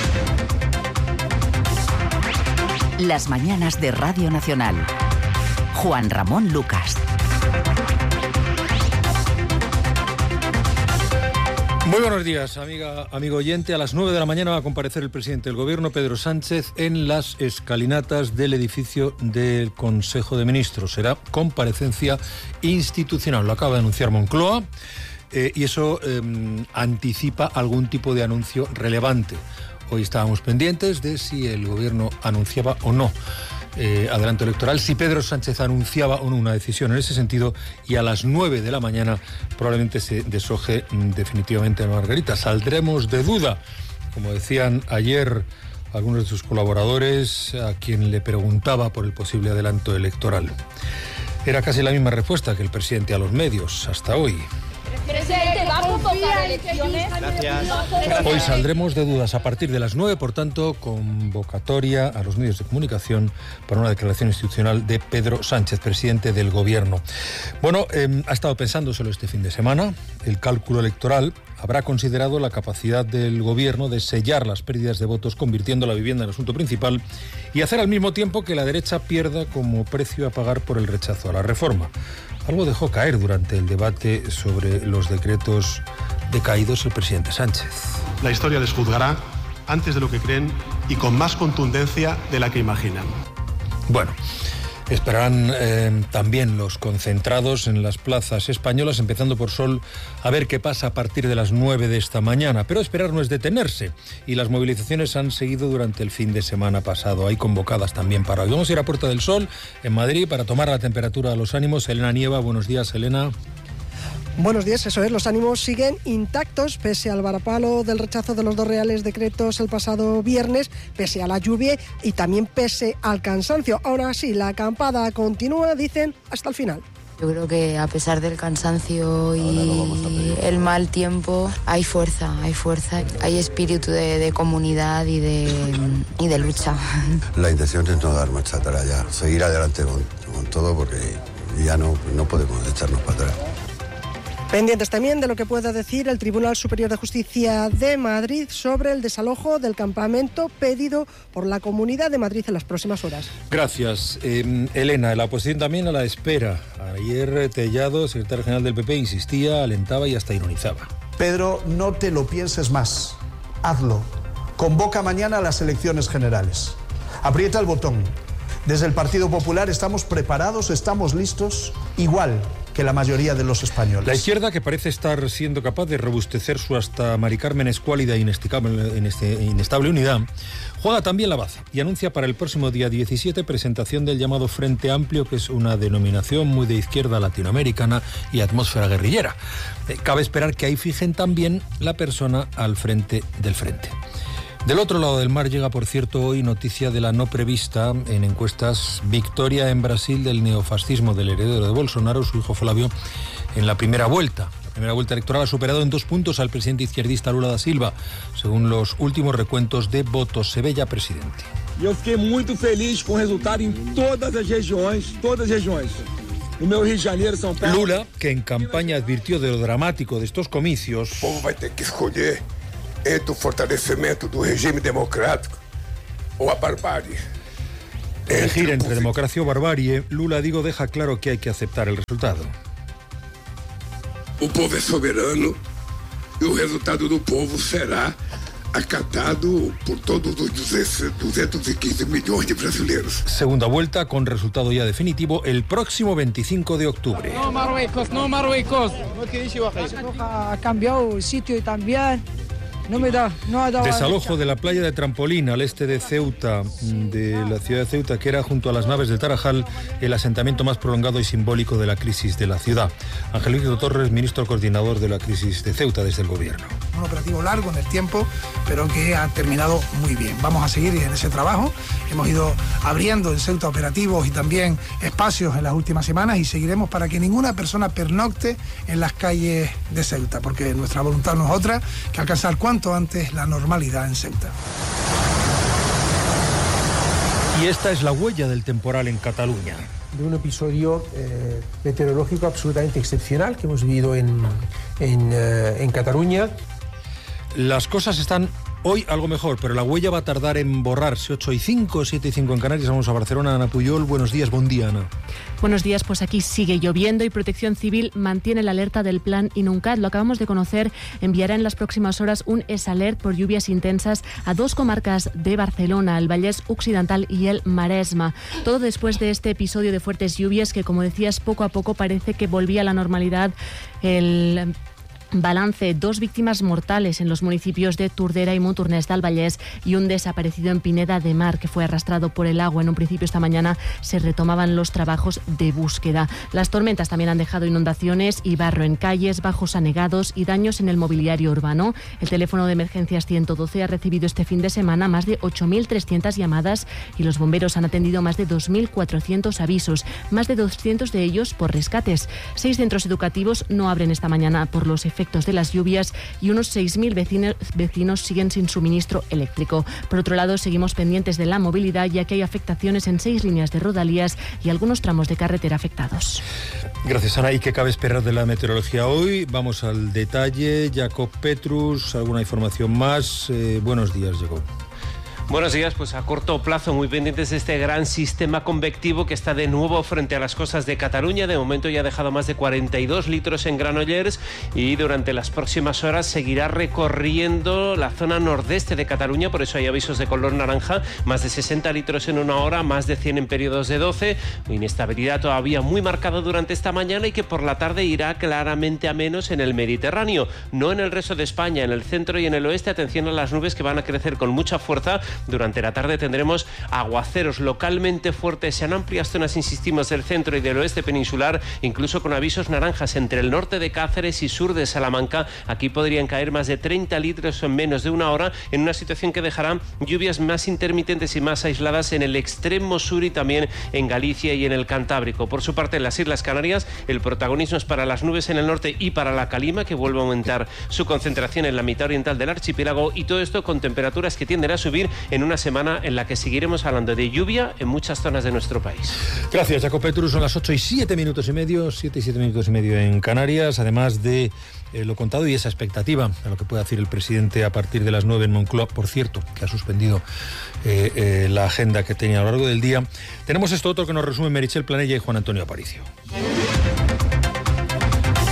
Las mañanas de Radio Nacional. Juan Ramón Lucas. Muy buenos días, amiga, amigo oyente. A las nueve de la mañana va a comparecer el presidente del Gobierno, Pedro Sánchez, en las escalinatas del edificio del Consejo de Ministros. Será comparecencia institucional. Lo acaba de anunciar Moncloa eh, y eso eh, anticipa algún tipo de anuncio relevante. Hoy estábamos pendientes de si el Gobierno anunciaba o no Eh, adelanto electoral, si Pedro Sánchez anunciaba o no una decisión en ese sentido, y a las nueve de la mañana probablemente se deshoje definitivamente a Margarita. Saldremos de duda, como decían ayer algunos de sus colaboradores a quien le preguntaba por el posible adelanto electoral. Era casi la misma respuesta que el presidente a los medios hasta hoy. Presidente, ¿va a convocar elecciones? Gracias. Hoy saldremos de dudas a partir de las nueve, por tanto, convocatoria a los medios de comunicación para una declaración institucional de Pedro Sánchez, presidente del Gobierno. Bueno, eh, ha estado pensándoselo este fin de semana. El cálculo electoral habrá considerado la capacidad del Gobierno de sellar las pérdidas de votos, convirtiendo la vivienda en asunto principal, y hacer al mismo tiempo que la derecha pierda como precio a pagar por el rechazo a la reforma. Algo dejó caer durante el debate sobre los decretos decaídos el presidente Sánchez. La historia les juzgará antes de lo que creen y con más contundencia de la que imaginan. Bueno, esperarán eh, también los concentrados en las plazas españolas, empezando por Sol, a ver qué pasa a partir de las nueve de esta mañana. Pero esperar no es detenerse, y las movilizaciones han seguido durante el fin de semana pasado. Hay convocadas también para hoy. Vamos a ir a Puerta del Sol, en Madrid, para tomar la temperatura a los ánimos. Elena Nieva, buenos días, Elena. Buenos días, eso es, los ánimos siguen intactos pese al varapalo del rechazo de los dos reales decretos el pasado viernes, pese a la lluvia y también pese al cansancio. Ahora sí, la acampada continúa, dicen, hasta el final. Yo creo que a pesar del cansancio y el mal tiempo, hay fuerza, hay fuerza, hay espíritu de, de comunidad y de, y de lucha. La intención es no dar marcha atrás ya, seguir adelante con, con todo, porque ya no, no podemos echarnos para atrás. Pendientes también de lo que pueda decir el Tribunal Superior de Justicia de Madrid sobre el desalojo del campamento pedido por la Comunidad de Madrid en las próximas horas. Gracias, eh, Elena. La oposición también a la espera. Ayer Tellado, secretario general del P P, insistía, alentaba y hasta ironizaba. Pedro, no te lo pienses más. Hazlo. Convoca mañana a las elecciones generales. Aprieta el botón. Desde el Partido Popular estamos preparados, estamos listos, igual que la mayoría de los españoles. La izquierda, que parece estar siendo capaz de robustecer su hasta Mari Carmen escuálida e inestable unidad, juega también la baza y anuncia para el próximo día diecisiete presentación del llamado Frente Amplio, que es una denominación muy de izquierda latinoamericana y atmósfera guerrillera. Eh, cabe esperar que ahí fijen también la persona al frente del frente. Del otro lado del mar llega, por cierto, hoy noticia de la no prevista en encuestas victoria en Brasil del neofascismo del heredero de Bolsonaro, su hijo Flávio, en la primera vuelta. La primera vuelta electoral ha superado en dos puntos al presidente izquierdista Lula da Silva, según los últimos recuentos de votos. Se ve ya presidente. Eu fiquei muito feliz com o resultado em todas as regiões, todas as regiões. No meu Rio de Janeiro, São Paulo. Lula, que en campaña advirtió de lo dramático de estos comicios. O povo vai ter que escolher entre o fortalecimento do regime democrático o a barbárie. Elegir entre democracia o barbarie, Lula, digo, deja claro que hay que aceptar el resultado. O povo é soberano e o resultado do povo será acatado por todos os doscientos quince millones de brasileños. Segunda vuelta con resultado ya definitivo el próximo veinticinco de octubre. No Marruecos, no Marruecos. Ha cambiado el sitio y también no me da, no ha dado. Desalojo de la playa de Trampolín al este de Ceuta, de la ciudad de Ceuta, que era junto a las naves del Tarajal el asentamiento más prolongado y simbólico de la crisis de la ciudad. Angelito Torres, ministro coordinador de la crisis de Ceuta desde el gobierno. Un operativo largo en el tiempo, pero que ha terminado muy bien. Vamos a seguir en ese trabajo. Hemos ido abriendo en Ceuta operativos y también espacios en las últimas semanas y seguiremos para que ninguna persona pernocte en las calles de Ceuta, porque nuestra voluntad no es otra que alcanzar cuanto antes la normalidad en Ceuta. Y esta es la huella del temporal en Cataluña. De un episodio eh, meteorológico absolutamente excepcional que hemos vivido en, en, eh, en Cataluña. Las cosas están hoy algo mejor, pero la huella va a tardar en borrarse. ocho y cinco, siete y cinco en Canarias. Vamos a Barcelona. Ana Puyol, buenos días, buen día, Ana. Buenos días, pues aquí sigue lloviendo y Protección Civil mantiene la alerta del plan Inuncat. Lo acabamos de conocer, enviará en las próximas horas un S-Alert por lluvias intensas a dos comarcas de Barcelona, el Vallès Occidental y el Maresma. Todo después de este episodio de fuertes lluvias que, como decías, poco a poco parece que volvía a la normalidad. El balance: dos víctimas mortales en los municipios de Tordera y Montornès del Vallès y un desaparecido en Pineda de Mar que fue arrastrado por el agua. En un principio esta mañana se retomaban los trabajos de búsqueda. Las tormentas también han dejado inundaciones y barro en calles, bajos anegados y daños en el mobiliario urbano. El teléfono de emergencias ciento doce ha recibido este fin de semana más de ocho mil trescientas llamadas y los bomberos han atendido más de dos mil cuatrocientos avisos, más de doscientos de ellos por rescates. Seis centros educativos no abren esta mañana por los efectos de las lluvias y unos seis mil vecinos, vecinos siguen sin suministro eléctrico. Por otro lado, seguimos pendientes de la movilidad, ya que hay afectaciones en seis líneas de rodalías y algunos tramos de carretera afectados. Gracias, Ana. ¿Y qué cabe esperar de la meteorología hoy? Vamos al detalle. Jacob Petrus, ¿alguna información más? Eh, buenos días, Jacob. Buenos días, pues a corto plazo muy pendientes de este gran sistema convectivo que está de nuevo frente a las costas de Cataluña. De momento ya ha dejado más de cuarenta y dos litros en Granollers y durante las próximas horas seguirá recorriendo la zona nordeste de Cataluña, por eso hay avisos de color naranja, más de sesenta litros en una hora, más de cien en periodos de doce, inestabilidad todavía muy marcada durante esta mañana y que por la tarde irá claramente a menos en el Mediterráneo, no en el resto de España, en el centro y en el oeste. Atención a las nubes que van a crecer con mucha fuerza. Durante la tarde tendremos aguaceros localmente fuertes en amplias zonas, insistimos, del centro y del oeste peninsular, incluso con avisos naranjas entre el norte de Cáceres y sur de Salamanca. Aquí podrían caer más de treinta litros en menos de una hora, en una situación que dejará lluvias más intermitentes y más aisladas en el extremo sur y también en Galicia y en el Cantábrico. Por su parte, en las Islas Canarias, el protagonismo es para las nubes en el norte y para la calima, que vuelve a aumentar su concentración en la mitad oriental del archipiélago, y todo esto con temperaturas que tienden a subir en una semana en la que seguiremos hablando de lluvia en muchas zonas de nuestro país. Gracias, Jacob Petrus. Son las ocho y siete minutos y medio, siete y siete minutos y medio en Canarias, además de eh, lo contado y esa expectativa a lo que puede decir el presidente a partir de las nueve en Moncloa, por cierto, que ha suspendido eh, eh, la agenda que tenía a lo largo del día. Tenemos esto otro que nos resume Meritxell Planella y Juan Antonio Aparicio. Empezamos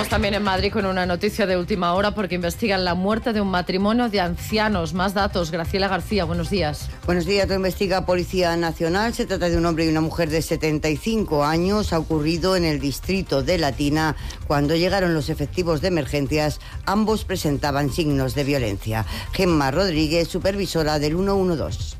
Estamos también en Madrid con una noticia de última hora porque investigan la muerte de un matrimonio de ancianos. Más datos. Graciela García, buenos días. Buenos días, lo investiga Policía Nacional. Se trata de un hombre y una mujer de setenta y cinco años. Ha ocurrido en el distrito de Latina. Cuando llegaron los efectivos de emergencias, ambos presentaban signos de violencia. Gemma Rodríguez, supervisora del ciento doce.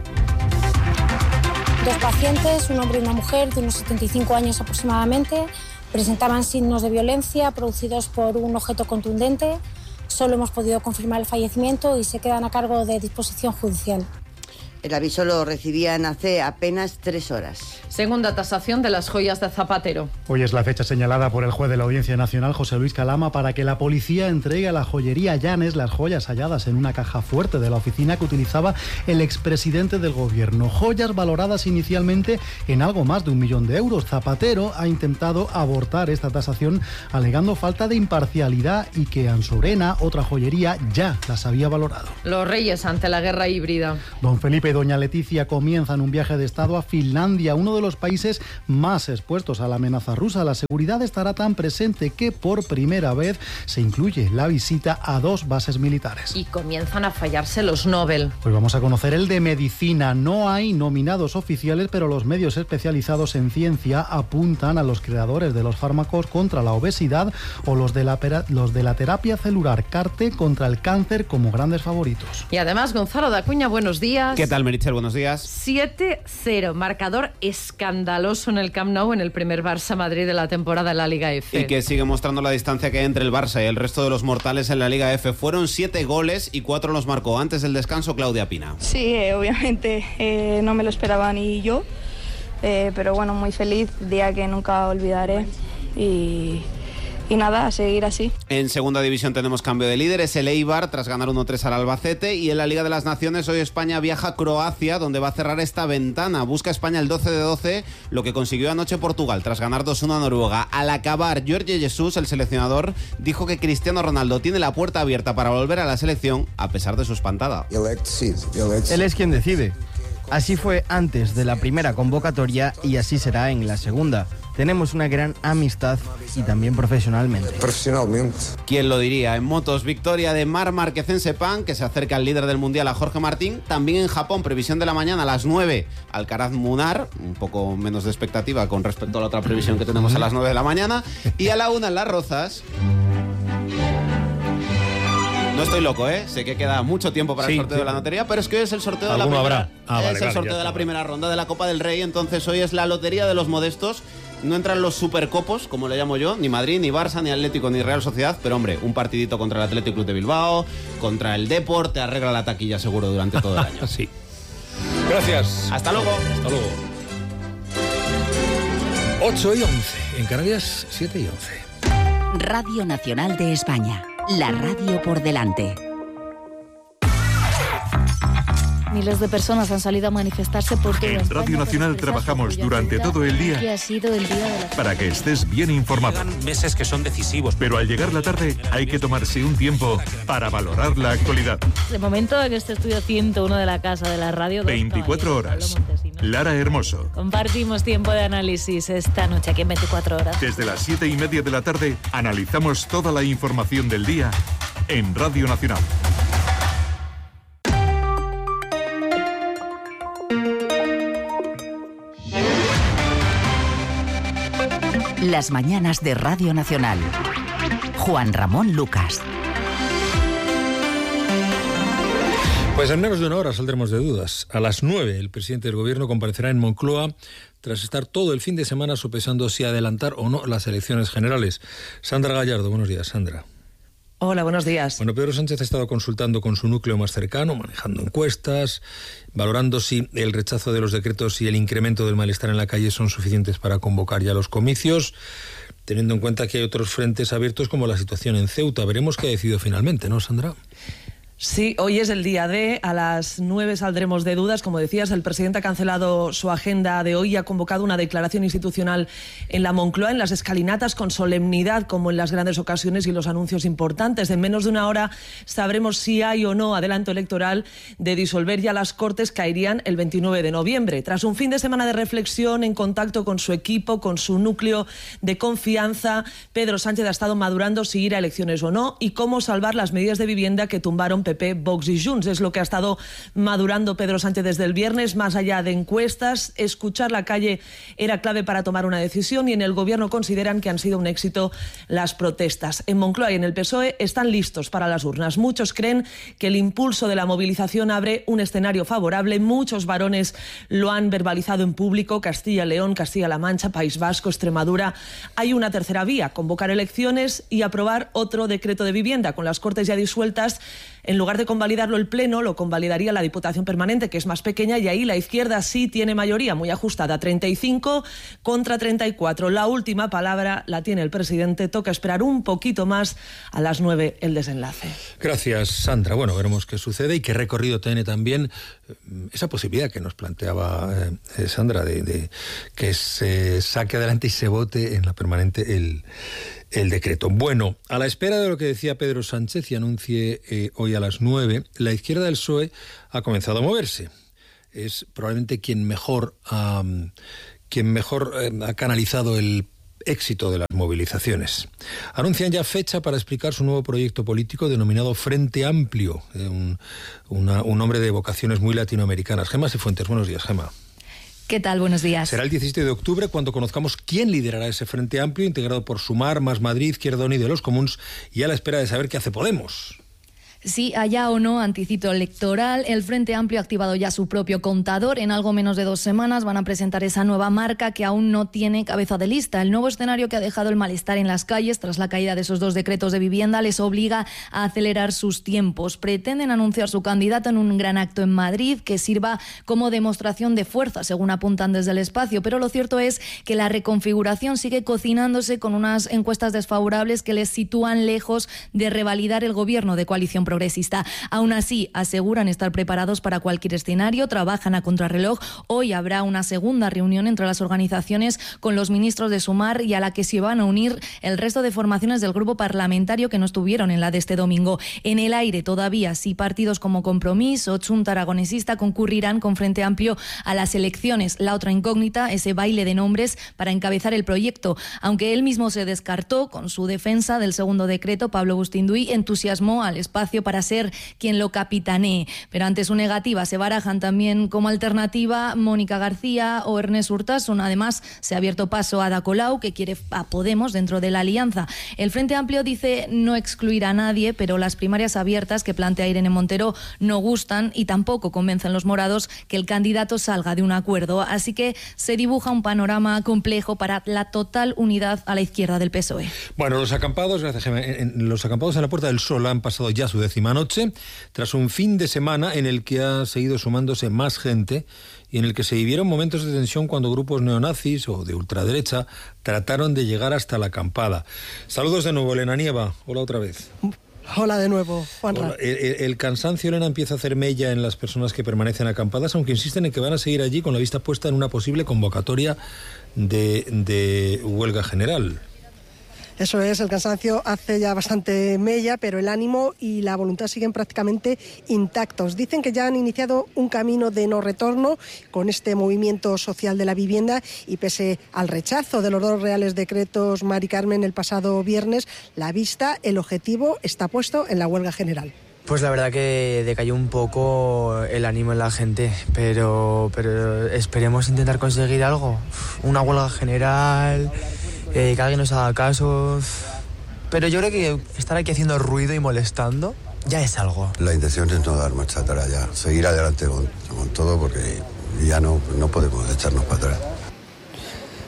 Dos pacientes, un hombre y una mujer de unos setenta y cinco años aproximadamente, presentaban signos de violencia producidos por un objeto contundente. Solo hemos podido confirmar el fallecimiento y se quedan a cargo de disposición judicial. El aviso lo recibían hace apenas tres horas. Segunda tasación de las joyas de Zapatero. Hoy es la fecha señalada por el juez de la Audiencia Nacional, José Luis Calama, para que la policía entregue a la joyería Llanes las joyas halladas en una caja fuerte de la oficina que utilizaba el expresidente del gobierno. Joyas valoradas inicialmente en algo más de un millón de euros. Zapatero ha intentado abortar esta tasación alegando falta de imparcialidad y que Ansorena, otra joyería, ya las había valorado. Los Reyes ante la guerra híbrida. Don Felipe y doña Leticia comienzan un viaje de Estado a Finlandia, uno de los países más expuestos a la amenaza rusa. La seguridad estará tan presente que por primera vez se incluye la visita a dos bases militares. Y comienzan a fallarse los Nobel. Pues vamos a conocer el de medicina. No hay nominados oficiales, pero los medios especializados en ciencia apuntan a los creadores de los fármacos contra la obesidad o los de la, los de la terapia celular CAR-T contra el cáncer como grandes favoritos. Y además, Gonzalo de Acuña, buenos días. ¿Qué tal, Meritxell? Buenos días. siete cero, marcador escandaloso en el Camp Nou en el primer Barça-Madrid de la temporada en la Liga F. Y que sigue mostrando la distancia que hay entre el Barça y el resto de los mortales en la Liga F. Fueron siete goles y cuatro los marcó antes del descanso Claudia Pina. Sí, eh, obviamente eh, no me lo esperaba ni yo, eh, pero bueno, muy feliz, día que nunca olvidaré y... Y nada, a seguir así. En segunda división tenemos cambio de líder, es el Eibar tras ganar uno tres al Albacete, y en la Liga de las Naciones hoy España viaja a Croacia, donde va a cerrar esta ventana. Busca España el doce de doce, lo que consiguió anoche Portugal tras ganar dos uno a Noruega. Al acabar, Jorge Jesús, el seleccionador, dijo que Cristiano Ronaldo tiene la puerta abierta para volver a la selección a pesar de su espantada. Él es quien decide. Así fue antes de la primera convocatoria y así será en la segunda. Tenemos una gran amistad y también profesionalmente. Profesionalmente. ¿Quién lo diría? En motos, victoria de Marc Márquez en Sepang, que se acerca al líder del Mundial, a Jorge Martín. También en Japón, previsión de la mañana a las nueve, Alcaraz Munar, un poco menos de expectativa con respecto a la otra previsión que tenemos a las nueve de la mañana. Y a la una en Las Rozas. No estoy loco, ¿eh? Sé que queda mucho tiempo para sí, el sorteo sí. de la lotería, pero es que hoy es el sorteo de la primera. Habrá? Ah, vale, es el vale, sorteo de la primera ronda de la Copa del Rey, entonces hoy es la lotería de los modestos. No entran los supercopos, como le llamo yo, ni Madrid, ni Barça, ni Atlético, ni Real Sociedad, pero hombre, un partidito contra el Athletic Club de Bilbao, contra el Depor, te arregla la taquilla seguro durante todo el año. Sí. Gracias. Hasta luego. Hasta luego. ocho y once. En Canarias, siete y once. Radio Nacional de España. La radio por delante. Miles de personas han salido a manifestarse por todo En España Radio Nacional trabajamos durante todo el día que ha sido el día de la... para que estés bien informado. Llegan meses que son decisivos. Pero al llegar la tarde hay que tomarse un tiempo para valorar la actualidad. De momento en este estudio ciento uno de la Casa de la Radio. veinticuatro horas. Lara Hermoso. Compartimos tiempo de análisis esta noche aquí en veinticuatro horas. Desde las siete y media de la tarde analizamos toda la información del día en Radio Nacional. Las mañanas de Radio Nacional. Juan Ramón Lucas. Pues en menos de una hora saldremos de dudas. A las nueve el presidente del gobierno comparecerá en Moncloa tras estar todo el fin de semana sopesando si adelantar o no las elecciones generales. Sandra Gallardo, buenos días, Sandra. Hola, buenos días. Bueno, Pedro Sánchez ha estado consultando con su núcleo más cercano, manejando encuestas, valorando si el rechazo de los decretos y el incremento del malestar en la calle son suficientes para convocar ya los comicios, teniendo en cuenta que hay otros frentes abiertos como la situación en Ceuta. Veremos qué ha decidido finalmente, ¿no, Sandra? Sí, hoy es el día D. A las nueve saldremos de dudas. Como decías, el presidente ha cancelado su agenda de hoy y ha convocado una declaración institucional en la Moncloa, en las escalinatas, con solemnidad, como en las grandes ocasiones y los anuncios importantes. En menos de una hora sabremos si hay o no adelanto electoral. De disolver ya las Cortes, caerían el veintinueve de noviembre. Tras un fin de semana de reflexión, en contacto con su equipo, con su núcleo de confianza, Pedro Sánchez ha estado madurando si ir a elecciones o no y cómo salvar las medidas de vivienda que tumbaron P P, Vox y Junts. Es lo que ha estado madurando Pedro Sánchez desde el viernes. Más allá de encuestas, escuchar la calle era clave para tomar una decisión, y en el Gobierno consideran que han sido un éxito las protestas. En Moncloa y en el P S O E están listos para las urnas. Muchos creen que el impulso de la movilización abre un escenario favorable. Muchos varones lo han verbalizado en público: Castilla y León, Castilla-La Mancha, País Vasco, Extremadura. Hay una tercera vía: convocar elecciones y aprobar otro decreto de vivienda. Con las Cortes ya disueltas, en lugar de convalidarlo el Pleno, lo convalidaría la Diputación Permanente, que es más pequeña, y ahí la izquierda sí tiene mayoría muy ajustada, treinta y cinco contra treinta y cuatro. La última palabra la tiene el presidente. Toca esperar un poquito más. A las nueve el desenlace. Gracias, Sandra. Bueno, veremos qué sucede y qué recorrido tiene también esa posibilidad que nos planteaba eh, Sandra de, de que se saque adelante y se vote en la Permanente el el decreto. Bueno, a la espera de lo que decía Pedro Sánchez y anuncie eh, hoy a las nueve, la izquierda del P S O E ha comenzado a moverse. Es probablemente quien mejor, um, quien mejor eh, ha canalizado el éxito de las movilizaciones. Anuncian ya fecha para explicar su nuevo proyecto político denominado Frente Amplio, eh, un, una, un hombre de vocaciones muy latinoamericanas. Gemma Sifuentes, buenos días, Gemma. ¿Qué tal? Buenos días. Será el diecisiete de octubre cuando conozcamos quién liderará ese Frente Amplio, integrado por Sumar, Más Madrid, Izquierda Unida y los Comuns, y a la espera de saber qué hace Podemos. Sí, haya o no anticiclo electoral, el Frente Amplio ha activado ya su propio contador. En algo menos de dos semanas van a presentar esa nueva marca que aún no tiene cabeza de lista. El nuevo escenario que ha dejado el malestar en las calles tras la caída de esos dos decretos de vivienda les obliga a acelerar sus tiempos. Pretenden anunciar su candidato en un gran acto en Madrid que sirva como demostración de fuerza, según apuntan desde el espacio. Pero lo cierto es que la reconfiguración sigue cocinándose con unas encuestas desfavorables que les sitúan lejos de revalidar el gobierno de coalición progresista. Aún así, aseguran estar preparados para cualquier escenario, trabajan a contrarreloj. Hoy habrá una segunda reunión entre las organizaciones con los ministros de Sumar y a la que se van a unir el resto de formaciones del grupo parlamentario que no estuvieron en la de este domingo. En el aire todavía si partidos como Compromís o Chunta Aragonesista concurrirán con Frente Amplio a las elecciones. La otra incógnita, ese baile de nombres para encabezar el proyecto. Aunque él mismo se descartó con su defensa del segundo decreto, Pablo Bustinduy entusiasmó al espacio para ser quien lo capitanee. Pero ante su negativa se barajan también como alternativa Mónica García o Ernest Urtasun. Además, se ha abierto paso a Ada Colau, que quiere a Podemos dentro de la alianza. El Frente Amplio dice no excluir a nadie, pero las primarias abiertas que plantea Irene Montero no gustan y tampoco convencen los morados que el candidato salga de un acuerdo. Así que se dibuja un panorama complejo para la total unidad a la izquierda del P S O E. Bueno, los acampados, gracias, Gemma, en, los acampados en la Puerta del Sol han pasado ya su décima noche, tras un fin de semana en el que ha seguido sumándose más gente y en el que se vivieron momentos de tensión cuando grupos neonazis o de ultraderecha trataron de llegar hasta la acampada. Saludos de nuevo, Elena Nieva. Hola otra vez. Hola de nuevo, Juanra. Hola. El, el, el cansancio, Elena, empieza a hacer mella en las personas que permanecen acampadas, aunque insisten en que van a seguir allí con la vista puesta en una posible convocatoria de, de huelga general. Eso es, el cansancio hace ya bastante mella, pero el ánimo y la voluntad siguen prácticamente intactos. Dicen que ya han iniciado un camino de no retorno con este movimiento social de la vivienda y pese al rechazo de los dos reales decretos Mari Carmen el pasado viernes, la vista, el objetivo está puesto en la huelga general. Pues la verdad que decayó un poco el ánimo en la gente, pero, pero esperemos intentar conseguir algo, una huelga general, eh, que alguien nos haga caso, pero yo creo que estar aquí haciendo ruido y molestando ya es algo. La intención es no dar marcha atrás ya, seguir adelante con, con todo porque ya no, no podemos echarnos para atrás.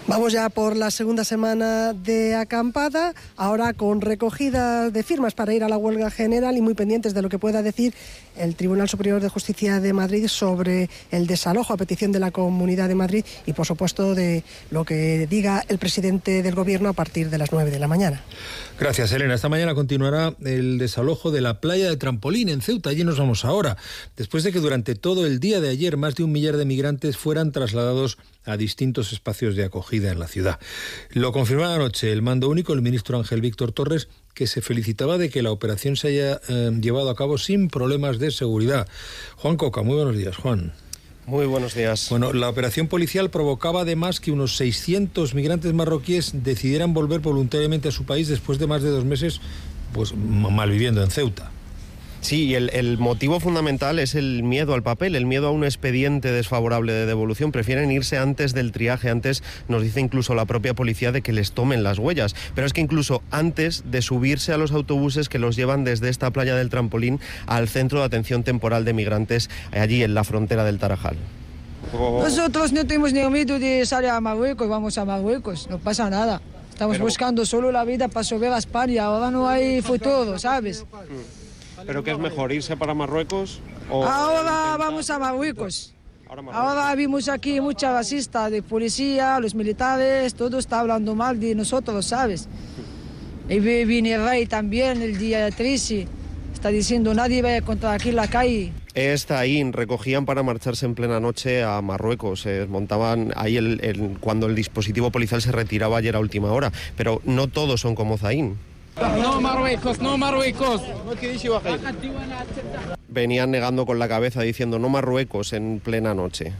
Vamos ya por la segunda semana de acampada, ahora con recogida de firmas para ir a la huelga general y muy pendientes de lo que pueda decir el Tribunal Superior de Justicia de Madrid sobre el desalojo a petición de la Comunidad de Madrid y, por supuesto, de lo que diga el presidente del Gobierno a partir de las nueve de la mañana. Gracias, Elena. Esta mañana continuará el desalojo de la playa de Trampolín en Ceuta. Allí nos vamos ahora, después de que durante todo el día de ayer más de un millar de migrantes fueran trasladados a distintos espacios de acogida en la ciudad. Lo confirmaba anoche el mando único, el ministro Ángel Víctor Torres, que se felicitaba de que la operación se haya eh, llevado a cabo sin problemas de seguridad. Juan Coca, muy buenos días, Juan. Muy buenos días. Bueno, la operación policial provocaba además que unos seiscientos migrantes marroquíes decidieran volver voluntariamente a su país después de más de dos meses pues malviviendo en Ceuta. Sí, y el, el motivo fundamental es el miedo al papel, el miedo a un expediente desfavorable de devolución. Prefieren irse antes del triaje, antes nos dice incluso la propia policía de que les tomen las huellas. Pero es que incluso antes de subirse a los autobuses que los llevan desde esta playa del Trampolín al centro de atención temporal de migrantes, allí en la frontera del Tarajal. Nosotros no tenemos ni miedo de salir a Marruecos, vamos a Marruecos, no pasa nada. Estamos Pero... buscando solo la vida para subir a España, ahora no hay futuro, ¿sabes? ¿Pero qué es mejor, irse para Marruecos? O ahora vamos a Marruecos. Ahora, Marruecos. Ahora vimos aquí mucha racista de policía, los militares, todo está hablando mal de nosotros, ¿sabes? Y viene el rey también, el día de trece, está diciendo nadie va a encontrar aquí en la calle. Está ahí, recogían para marcharse en plena noche a Marruecos, eh, montaban ahí el, el, cuando el dispositivo policial se retiraba ayer a última hora, pero no todos son como Zain. No Marruecos, no Marruecos. Venían negando con la cabeza diciendo no Marruecos en plena noche.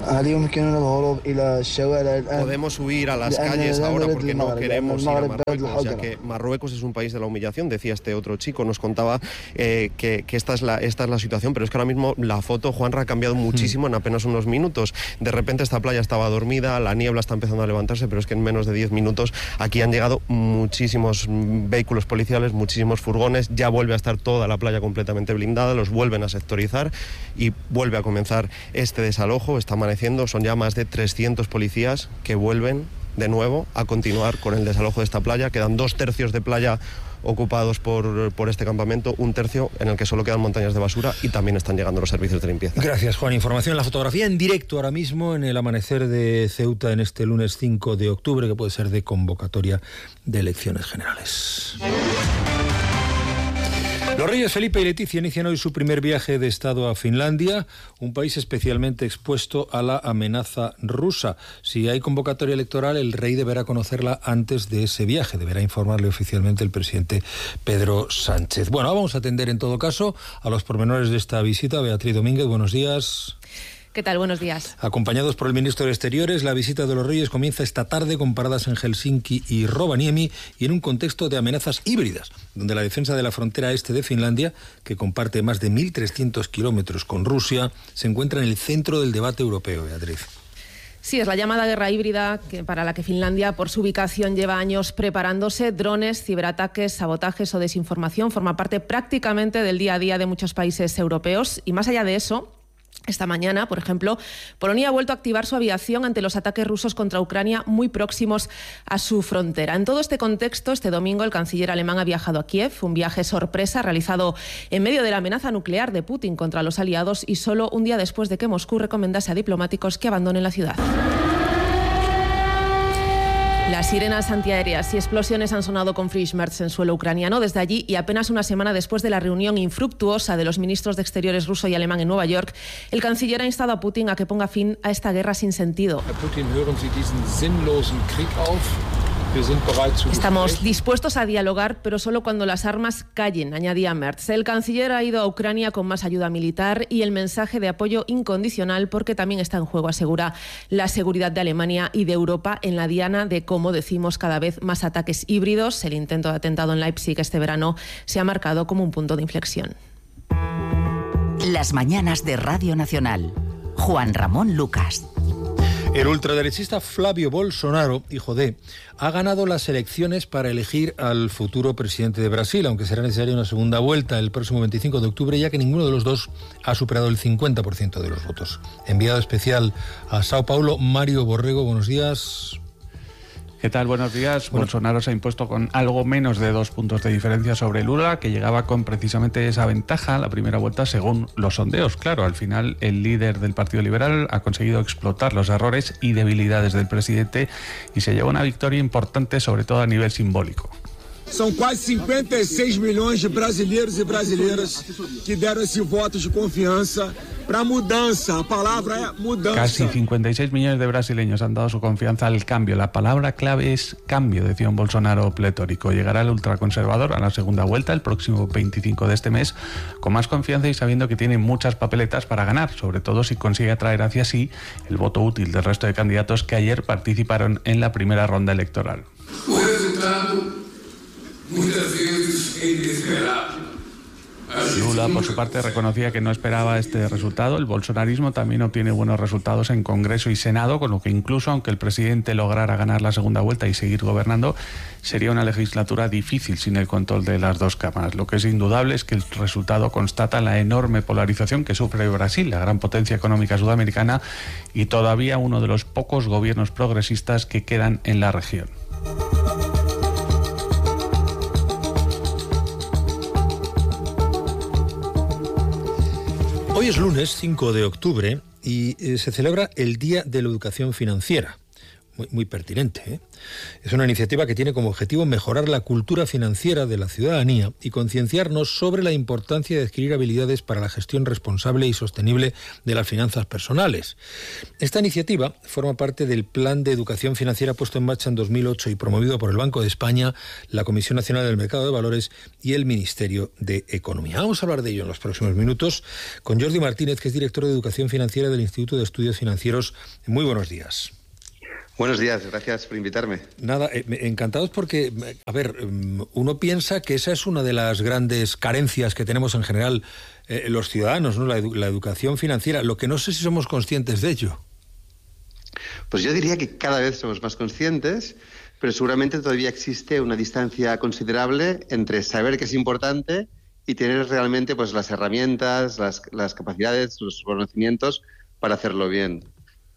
Podemos huir a las calles ahora porque no queremos ir a Marruecos, ya que Marruecos es un país de la humillación, decía este otro chico, nos contaba eh, que, que esta, es la, esta es la situación, pero es que ahora mismo la foto, Juanra, ha cambiado muchísimo en apenas unos minutos. De repente esta playa estaba dormida, la niebla está empezando a levantarse, pero es que en menos de diez minutos aquí han llegado muchísimos vehículos policiales, muchísimos furgones, ya vuelve a estar toda la playa completamente blindada, los vuelven a sectorizar y vuelve a comenzar este desalojo. Está amaneciendo, son ya más de trescientos policías que vuelven de nuevo a continuar con el desalojo de esta playa. Quedan dos tercios de playa ocupados por, por este campamento, un tercio en el que solo quedan montañas de basura y también están llegando los servicios de limpieza. Gracias, Juan. Información en la fotografía en directo ahora mismo en el amanecer de Ceuta en este lunes cinco de octubre, que puede ser de convocatoria de elecciones generales. Los reyes Felipe y Leticia inician hoy su primer viaje de Estado a Finlandia, un país especialmente expuesto a la amenaza rusa. Si hay convocatoria electoral, el rey deberá conocerla antes de ese viaje, deberá informarle oficialmente el presidente Pedro Sánchez. Bueno, vamos a atender en todo caso a los pormenores de esta visita. Beatriz Domínguez, buenos días. ¿Qué tal? Buenos días. Acompañados por el ministro de Exteriores, la visita de los Reyes comienza esta tarde con paradas en Helsinki y Rovaniemi y en un contexto de amenazas híbridas, donde la defensa de la frontera este de Finlandia, que comparte más de mil trescientos kilómetros con Rusia, se encuentra en el centro del debate europeo, Beatriz. Sí, es la llamada guerra híbrida que, para la que Finlandia, por su ubicación, lleva años preparándose. Drones, ciberataques, sabotajes o desinformación forma parte prácticamente del día a día de muchos países europeos. Y más allá de eso, esta mañana, por ejemplo, Polonia ha vuelto a activar su aviación ante los ataques rusos contra Ucrania muy próximos a su frontera. En todo este contexto, este domingo el canciller alemán ha viajado a Kiev, un viaje sorpresa realizado en medio de la amenaza nuclear de Putin contra los aliados y solo un día después de que Moscú recomendase a diplomáticos que abandonen la ciudad. Las sirenas antiaéreas y explosiones han sonado con Frischmerz en suelo ucraniano desde allí y apenas una semana después de la reunión infructuosa de los ministros de Exteriores ruso y alemán en Nueva York, el canciller ha instado a Putin a que ponga fin a esta guerra sin sentido. Putin, hören Sie diesen sinnlosen Krieg auf. Estamos dispuestos a dialogar, pero solo cuando las armas callen, añadía Merz. El canciller ha ido a Ucrania con más ayuda militar y el mensaje de apoyo incondicional, porque también está en juego, asegura, la seguridad de Alemania y de Europa en la diana de, como decimos, cada vez más ataques híbridos. El intento de atentado en Leipzig este verano se ha marcado como un punto de inflexión. Las mañanas de Radio Nacional. Juan Ramón Lucas. El ultraderechista Flavio Bolsonaro, hijo de, ha ganado las elecciones para elegir al futuro presidente de Brasil, aunque será necesaria una segunda vuelta el próximo veinticinco de octubre, ya que ninguno de los dos ha superado el cincuenta por ciento de los votos. Enviado especial a Sao Paulo, Mario Borrego, buenos días. ¿Qué tal? Buenos días. Bueno. Bolsonaro se ha impuesto con algo menos de dos puntos de diferencia sobre Lula, que llegaba con precisamente esa ventaja la primera vuelta según los sondeos. Claro, al final el líder del Partido Liberal ha conseguido explotar los errores y debilidades del presidente y se lleva una victoria importante, sobre todo a nivel simbólico. São quase cincuenta y seis millones de brasileiros y brasileiras que deram esse voto de confianza para mudança. La palabra es mudanza. Casi cincuenta y seis millones de brasileños han dado su confianza al cambio. La palabra clave es cambio, decía un Bolsonaro pletórico. Llegará el ultraconservador a la segunda vuelta el próximo veinticinco de este mes con más confianza y sabiendo que tiene muchas papeletas para ganar, sobre todo si consigue atraer hacia sí el voto útil del resto de candidatos que ayer participaron en la primera ronda electoral. O resultado muchas veces es inesperado. Lula, por su parte, reconocía que no esperaba este resultado. El bolsonarismo también obtiene buenos resultados en Congreso y Senado, con lo que incluso aunque el presidente lograra ganar la segunda vuelta y seguir gobernando, sería una legislatura difícil sin el control de las dos cámaras. Lo que es indudable es que el resultado constata la enorme polarización que sufre Brasil, la gran potencia económica sudamericana, y todavía uno de los pocos gobiernos progresistas que quedan en la región. Hoy es lunes cinco de octubre y eh, se celebra el Día de la Educación Financiera. Muy, muy pertinente, ¿eh? Es una iniciativa que tiene como objetivo mejorar la cultura financiera de la ciudadanía y concienciarnos sobre la importancia de adquirir habilidades para la gestión responsable y sostenible de las finanzas personales. Esta iniciativa forma parte del Plan de Educación Financiera puesto en marcha en dos mil ocho y promovido por el Banco de España, la Comisión Nacional del Mercado de Valores y el Ministerio de Economía. Vamos a hablar de ello en los próximos minutos con Jordi Martínez, que es director de Educación Financiera del Instituto de Estudios Financieros. Muy buenos días. Buenos días, gracias por invitarme. Nada, eh, encantados porque, a ver, uno piensa que esa es una de las grandes carencias que tenemos en general eh, los ciudadanos, ¿no? La, edu- la educación financiera. Lo que no sé si somos conscientes de ello. Pues yo diría que cada vez somos más conscientes, pero seguramente todavía existe una distancia considerable entre saber que es importante y tener realmente pues las herramientas, las, las capacidades, los conocimientos para hacerlo bien.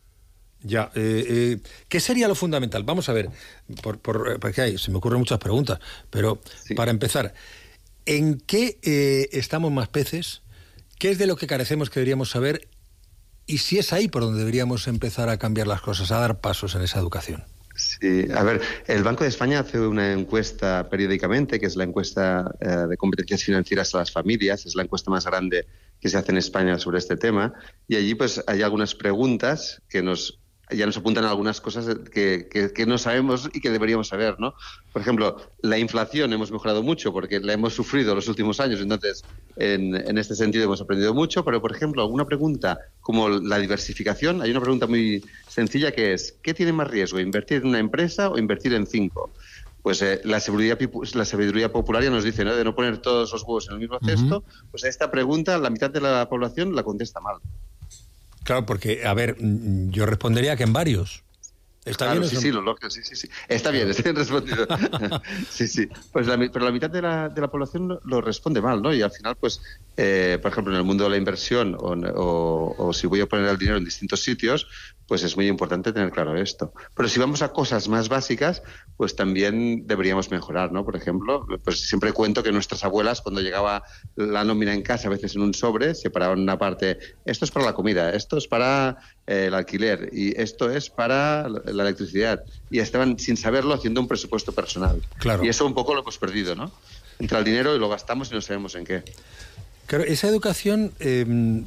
Ya, eh, eh, ¿qué sería lo fundamental? Vamos a ver, por, por, porque hay, se me ocurren muchas preguntas, pero sí. Para empezar, ¿en qué eh, estamos más peces? ¿Qué es de lo que carecemos que deberíamos saber? Y si es ahí por donde deberíamos empezar a cambiar las cosas, a dar pasos en esa educación. Sí, a ver, el Banco de España hace una encuesta periódicamente, que es la encuesta eh, de competencias financieras a las familias, es la encuesta más grande que se hace en España sobre este tema, y allí pues hay algunas preguntas que nos ya nos apuntan a algunas cosas que, que, que no sabemos y que deberíamos saber, ¿no? Por ejemplo, la inflación hemos mejorado mucho porque la hemos sufrido los últimos años, entonces en, en este sentido hemos aprendido mucho, pero por ejemplo, alguna pregunta como la diversificación, hay una pregunta muy sencilla que es, ¿qué tiene más riesgo, invertir en una empresa o invertir en cinco? Pues eh, la, sabiduría, la sabiduría popular ya nos dice, ¿no?, de no poner todos los huevos en el mismo cesto. Uh-huh. Pues a esta pregunta la mitad de la población la contesta mal. Claro, porque, a ver, yo respondería que en varios. ¿Está claro, bien? Sí, son... sí, lo lógico, sí, sí, sí. Está bien, está bien respondido. Sí, sí. Pues la, pero la mitad de la, de la población lo, lo responde mal, ¿no? Y al final, pues, eh, por ejemplo, en el mundo de la inversión o, o, o si voy a poner el dinero en distintos sitios, pues es muy importante tener claro esto. Pero si vamos a cosas más básicas, pues también deberíamos mejorar, ¿no? Por ejemplo, pues siempre cuento que nuestras abuelas, cuando llegaba la nómina en casa, a veces en un sobre, separaban una parte, esto es para la comida, esto es para eh, el alquiler y esto es para la electricidad. Y estaban, sin saberlo, haciendo un presupuesto personal. Claro. Y eso un poco lo hemos perdido, ¿no? Entra el dinero y lo gastamos y no sabemos en qué. Claro, esa educación... Eh...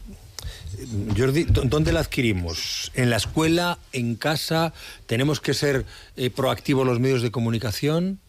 Jordi, ¿dónde la adquirimos? ¿En la escuela? ¿En casa? ¿Tenemos que ser eh, proactivos los medios de comunicación?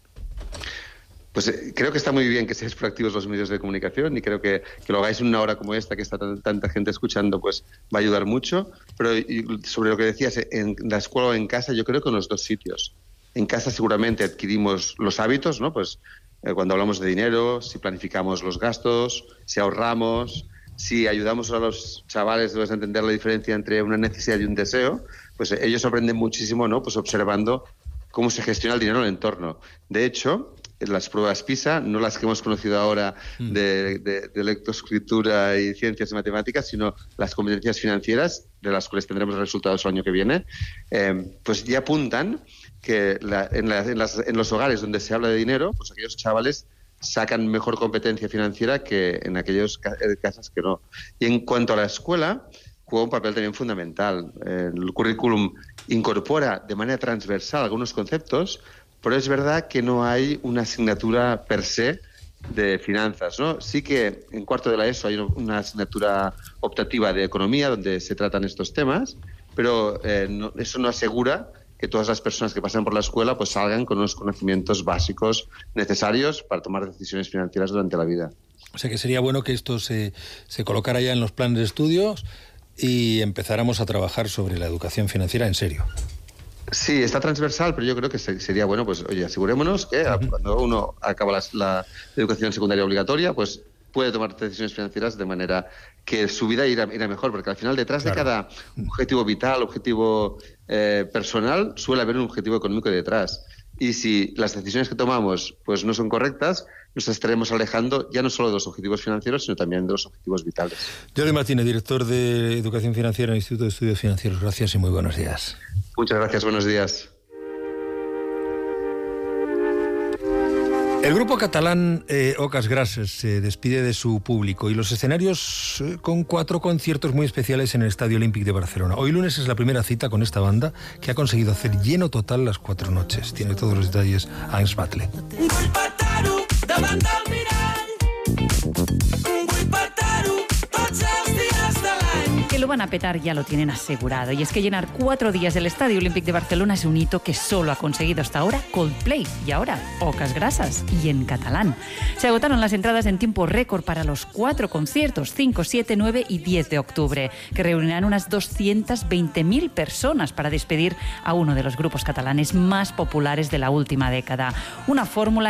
Pues eh, creo que está muy bien que seáis proactivos los medios de comunicación y creo que, que lo hagáis en una hora como esta, que está tan, tanta gente escuchando, pues va a ayudar mucho. Pero y, sobre lo que decías, en la escuela o en casa, yo creo que en los dos sitios. En casa seguramente adquirimos los hábitos, ¿no? Pues eh, cuando hablamos de dinero, si planificamos los gastos, si ahorramos... Si ayudamos a los chavales a entender la diferencia entre una necesidad y un deseo, pues ellos aprenden muchísimo, ¿no? Pues observando cómo se gestiona el dinero en el entorno. De hecho, las pruebas PISA, no las que hemos conocido ahora de, de, de lectoescritura y ciencias y matemáticas, sino las competencias financieras, de las cuales tendremos resultados el año que viene, eh, pues ya apuntan que la, en, la, en, las, en los hogares donde se habla de dinero, pues aquellos chavales sacan mejor competencia financiera que en aquellos casos que no. Y en cuanto a la escuela, juega un papel también fundamental. El currículum incorpora de manera transversal algunos conceptos, pero es verdad que no hay una asignatura per se de finanzas, ¿no? Sí que en cuarto de la ESO hay una asignatura optativa de economía donde se tratan estos temas, pero eh, no, eso no asegura que todas las personas que pasan por la escuela pues salgan con unos conocimientos básicos necesarios para tomar decisiones financieras durante la vida. O sea que sería bueno que esto se, se colocara ya en los planes de estudios y empezáramos a trabajar sobre la educación financiera en serio. Sí, está transversal, pero yo creo que sería bueno, pues oye, asegurémonos que uh-huh. cuando uno acaba la, la educación secundaria obligatoria, pues puede tomar decisiones financieras de manera que su vida irá, irá mejor, porque al final detrás claro. de cada objetivo vital, objetivo eh, personal, suele haber un objetivo económico detrás. Y si las decisiones que tomamos pues no son correctas, nos estaremos alejando ya no solo de los objetivos financieros, sino también de los objetivos vitales. Jordi Martínez, director de Educación Financiera en el Instituto de Estudios Financieros. Gracias y muy buenos días. Muchas gracias, buenos días. El grupo catalán eh, Ocas Grasses se despide de su público y los escenarios eh, con cuatro conciertos muy especiales en el Estadio Olímpic de Barcelona. Hoy lunes es la primera cita con esta banda que ha conseguido hacer lleno total las cuatro noches. Tiene todos los detalles Ans Batle. Que lo van a petar ya lo tienen asegurado. Y es que llenar cuatro días del Estadio Olímpic de Barcelona es un hito que solo ha conseguido hasta ahora Coldplay y ahora Ocas Grasses y en catalán. Se agotaron las entradas en tiempo récord para los cuatro conciertos, cinco, siete, nueve y diez de octubre, que reunirán unas doscientas veinte mil personas para despedir a uno de los grupos catalanes más populares de la última década. Una fórmula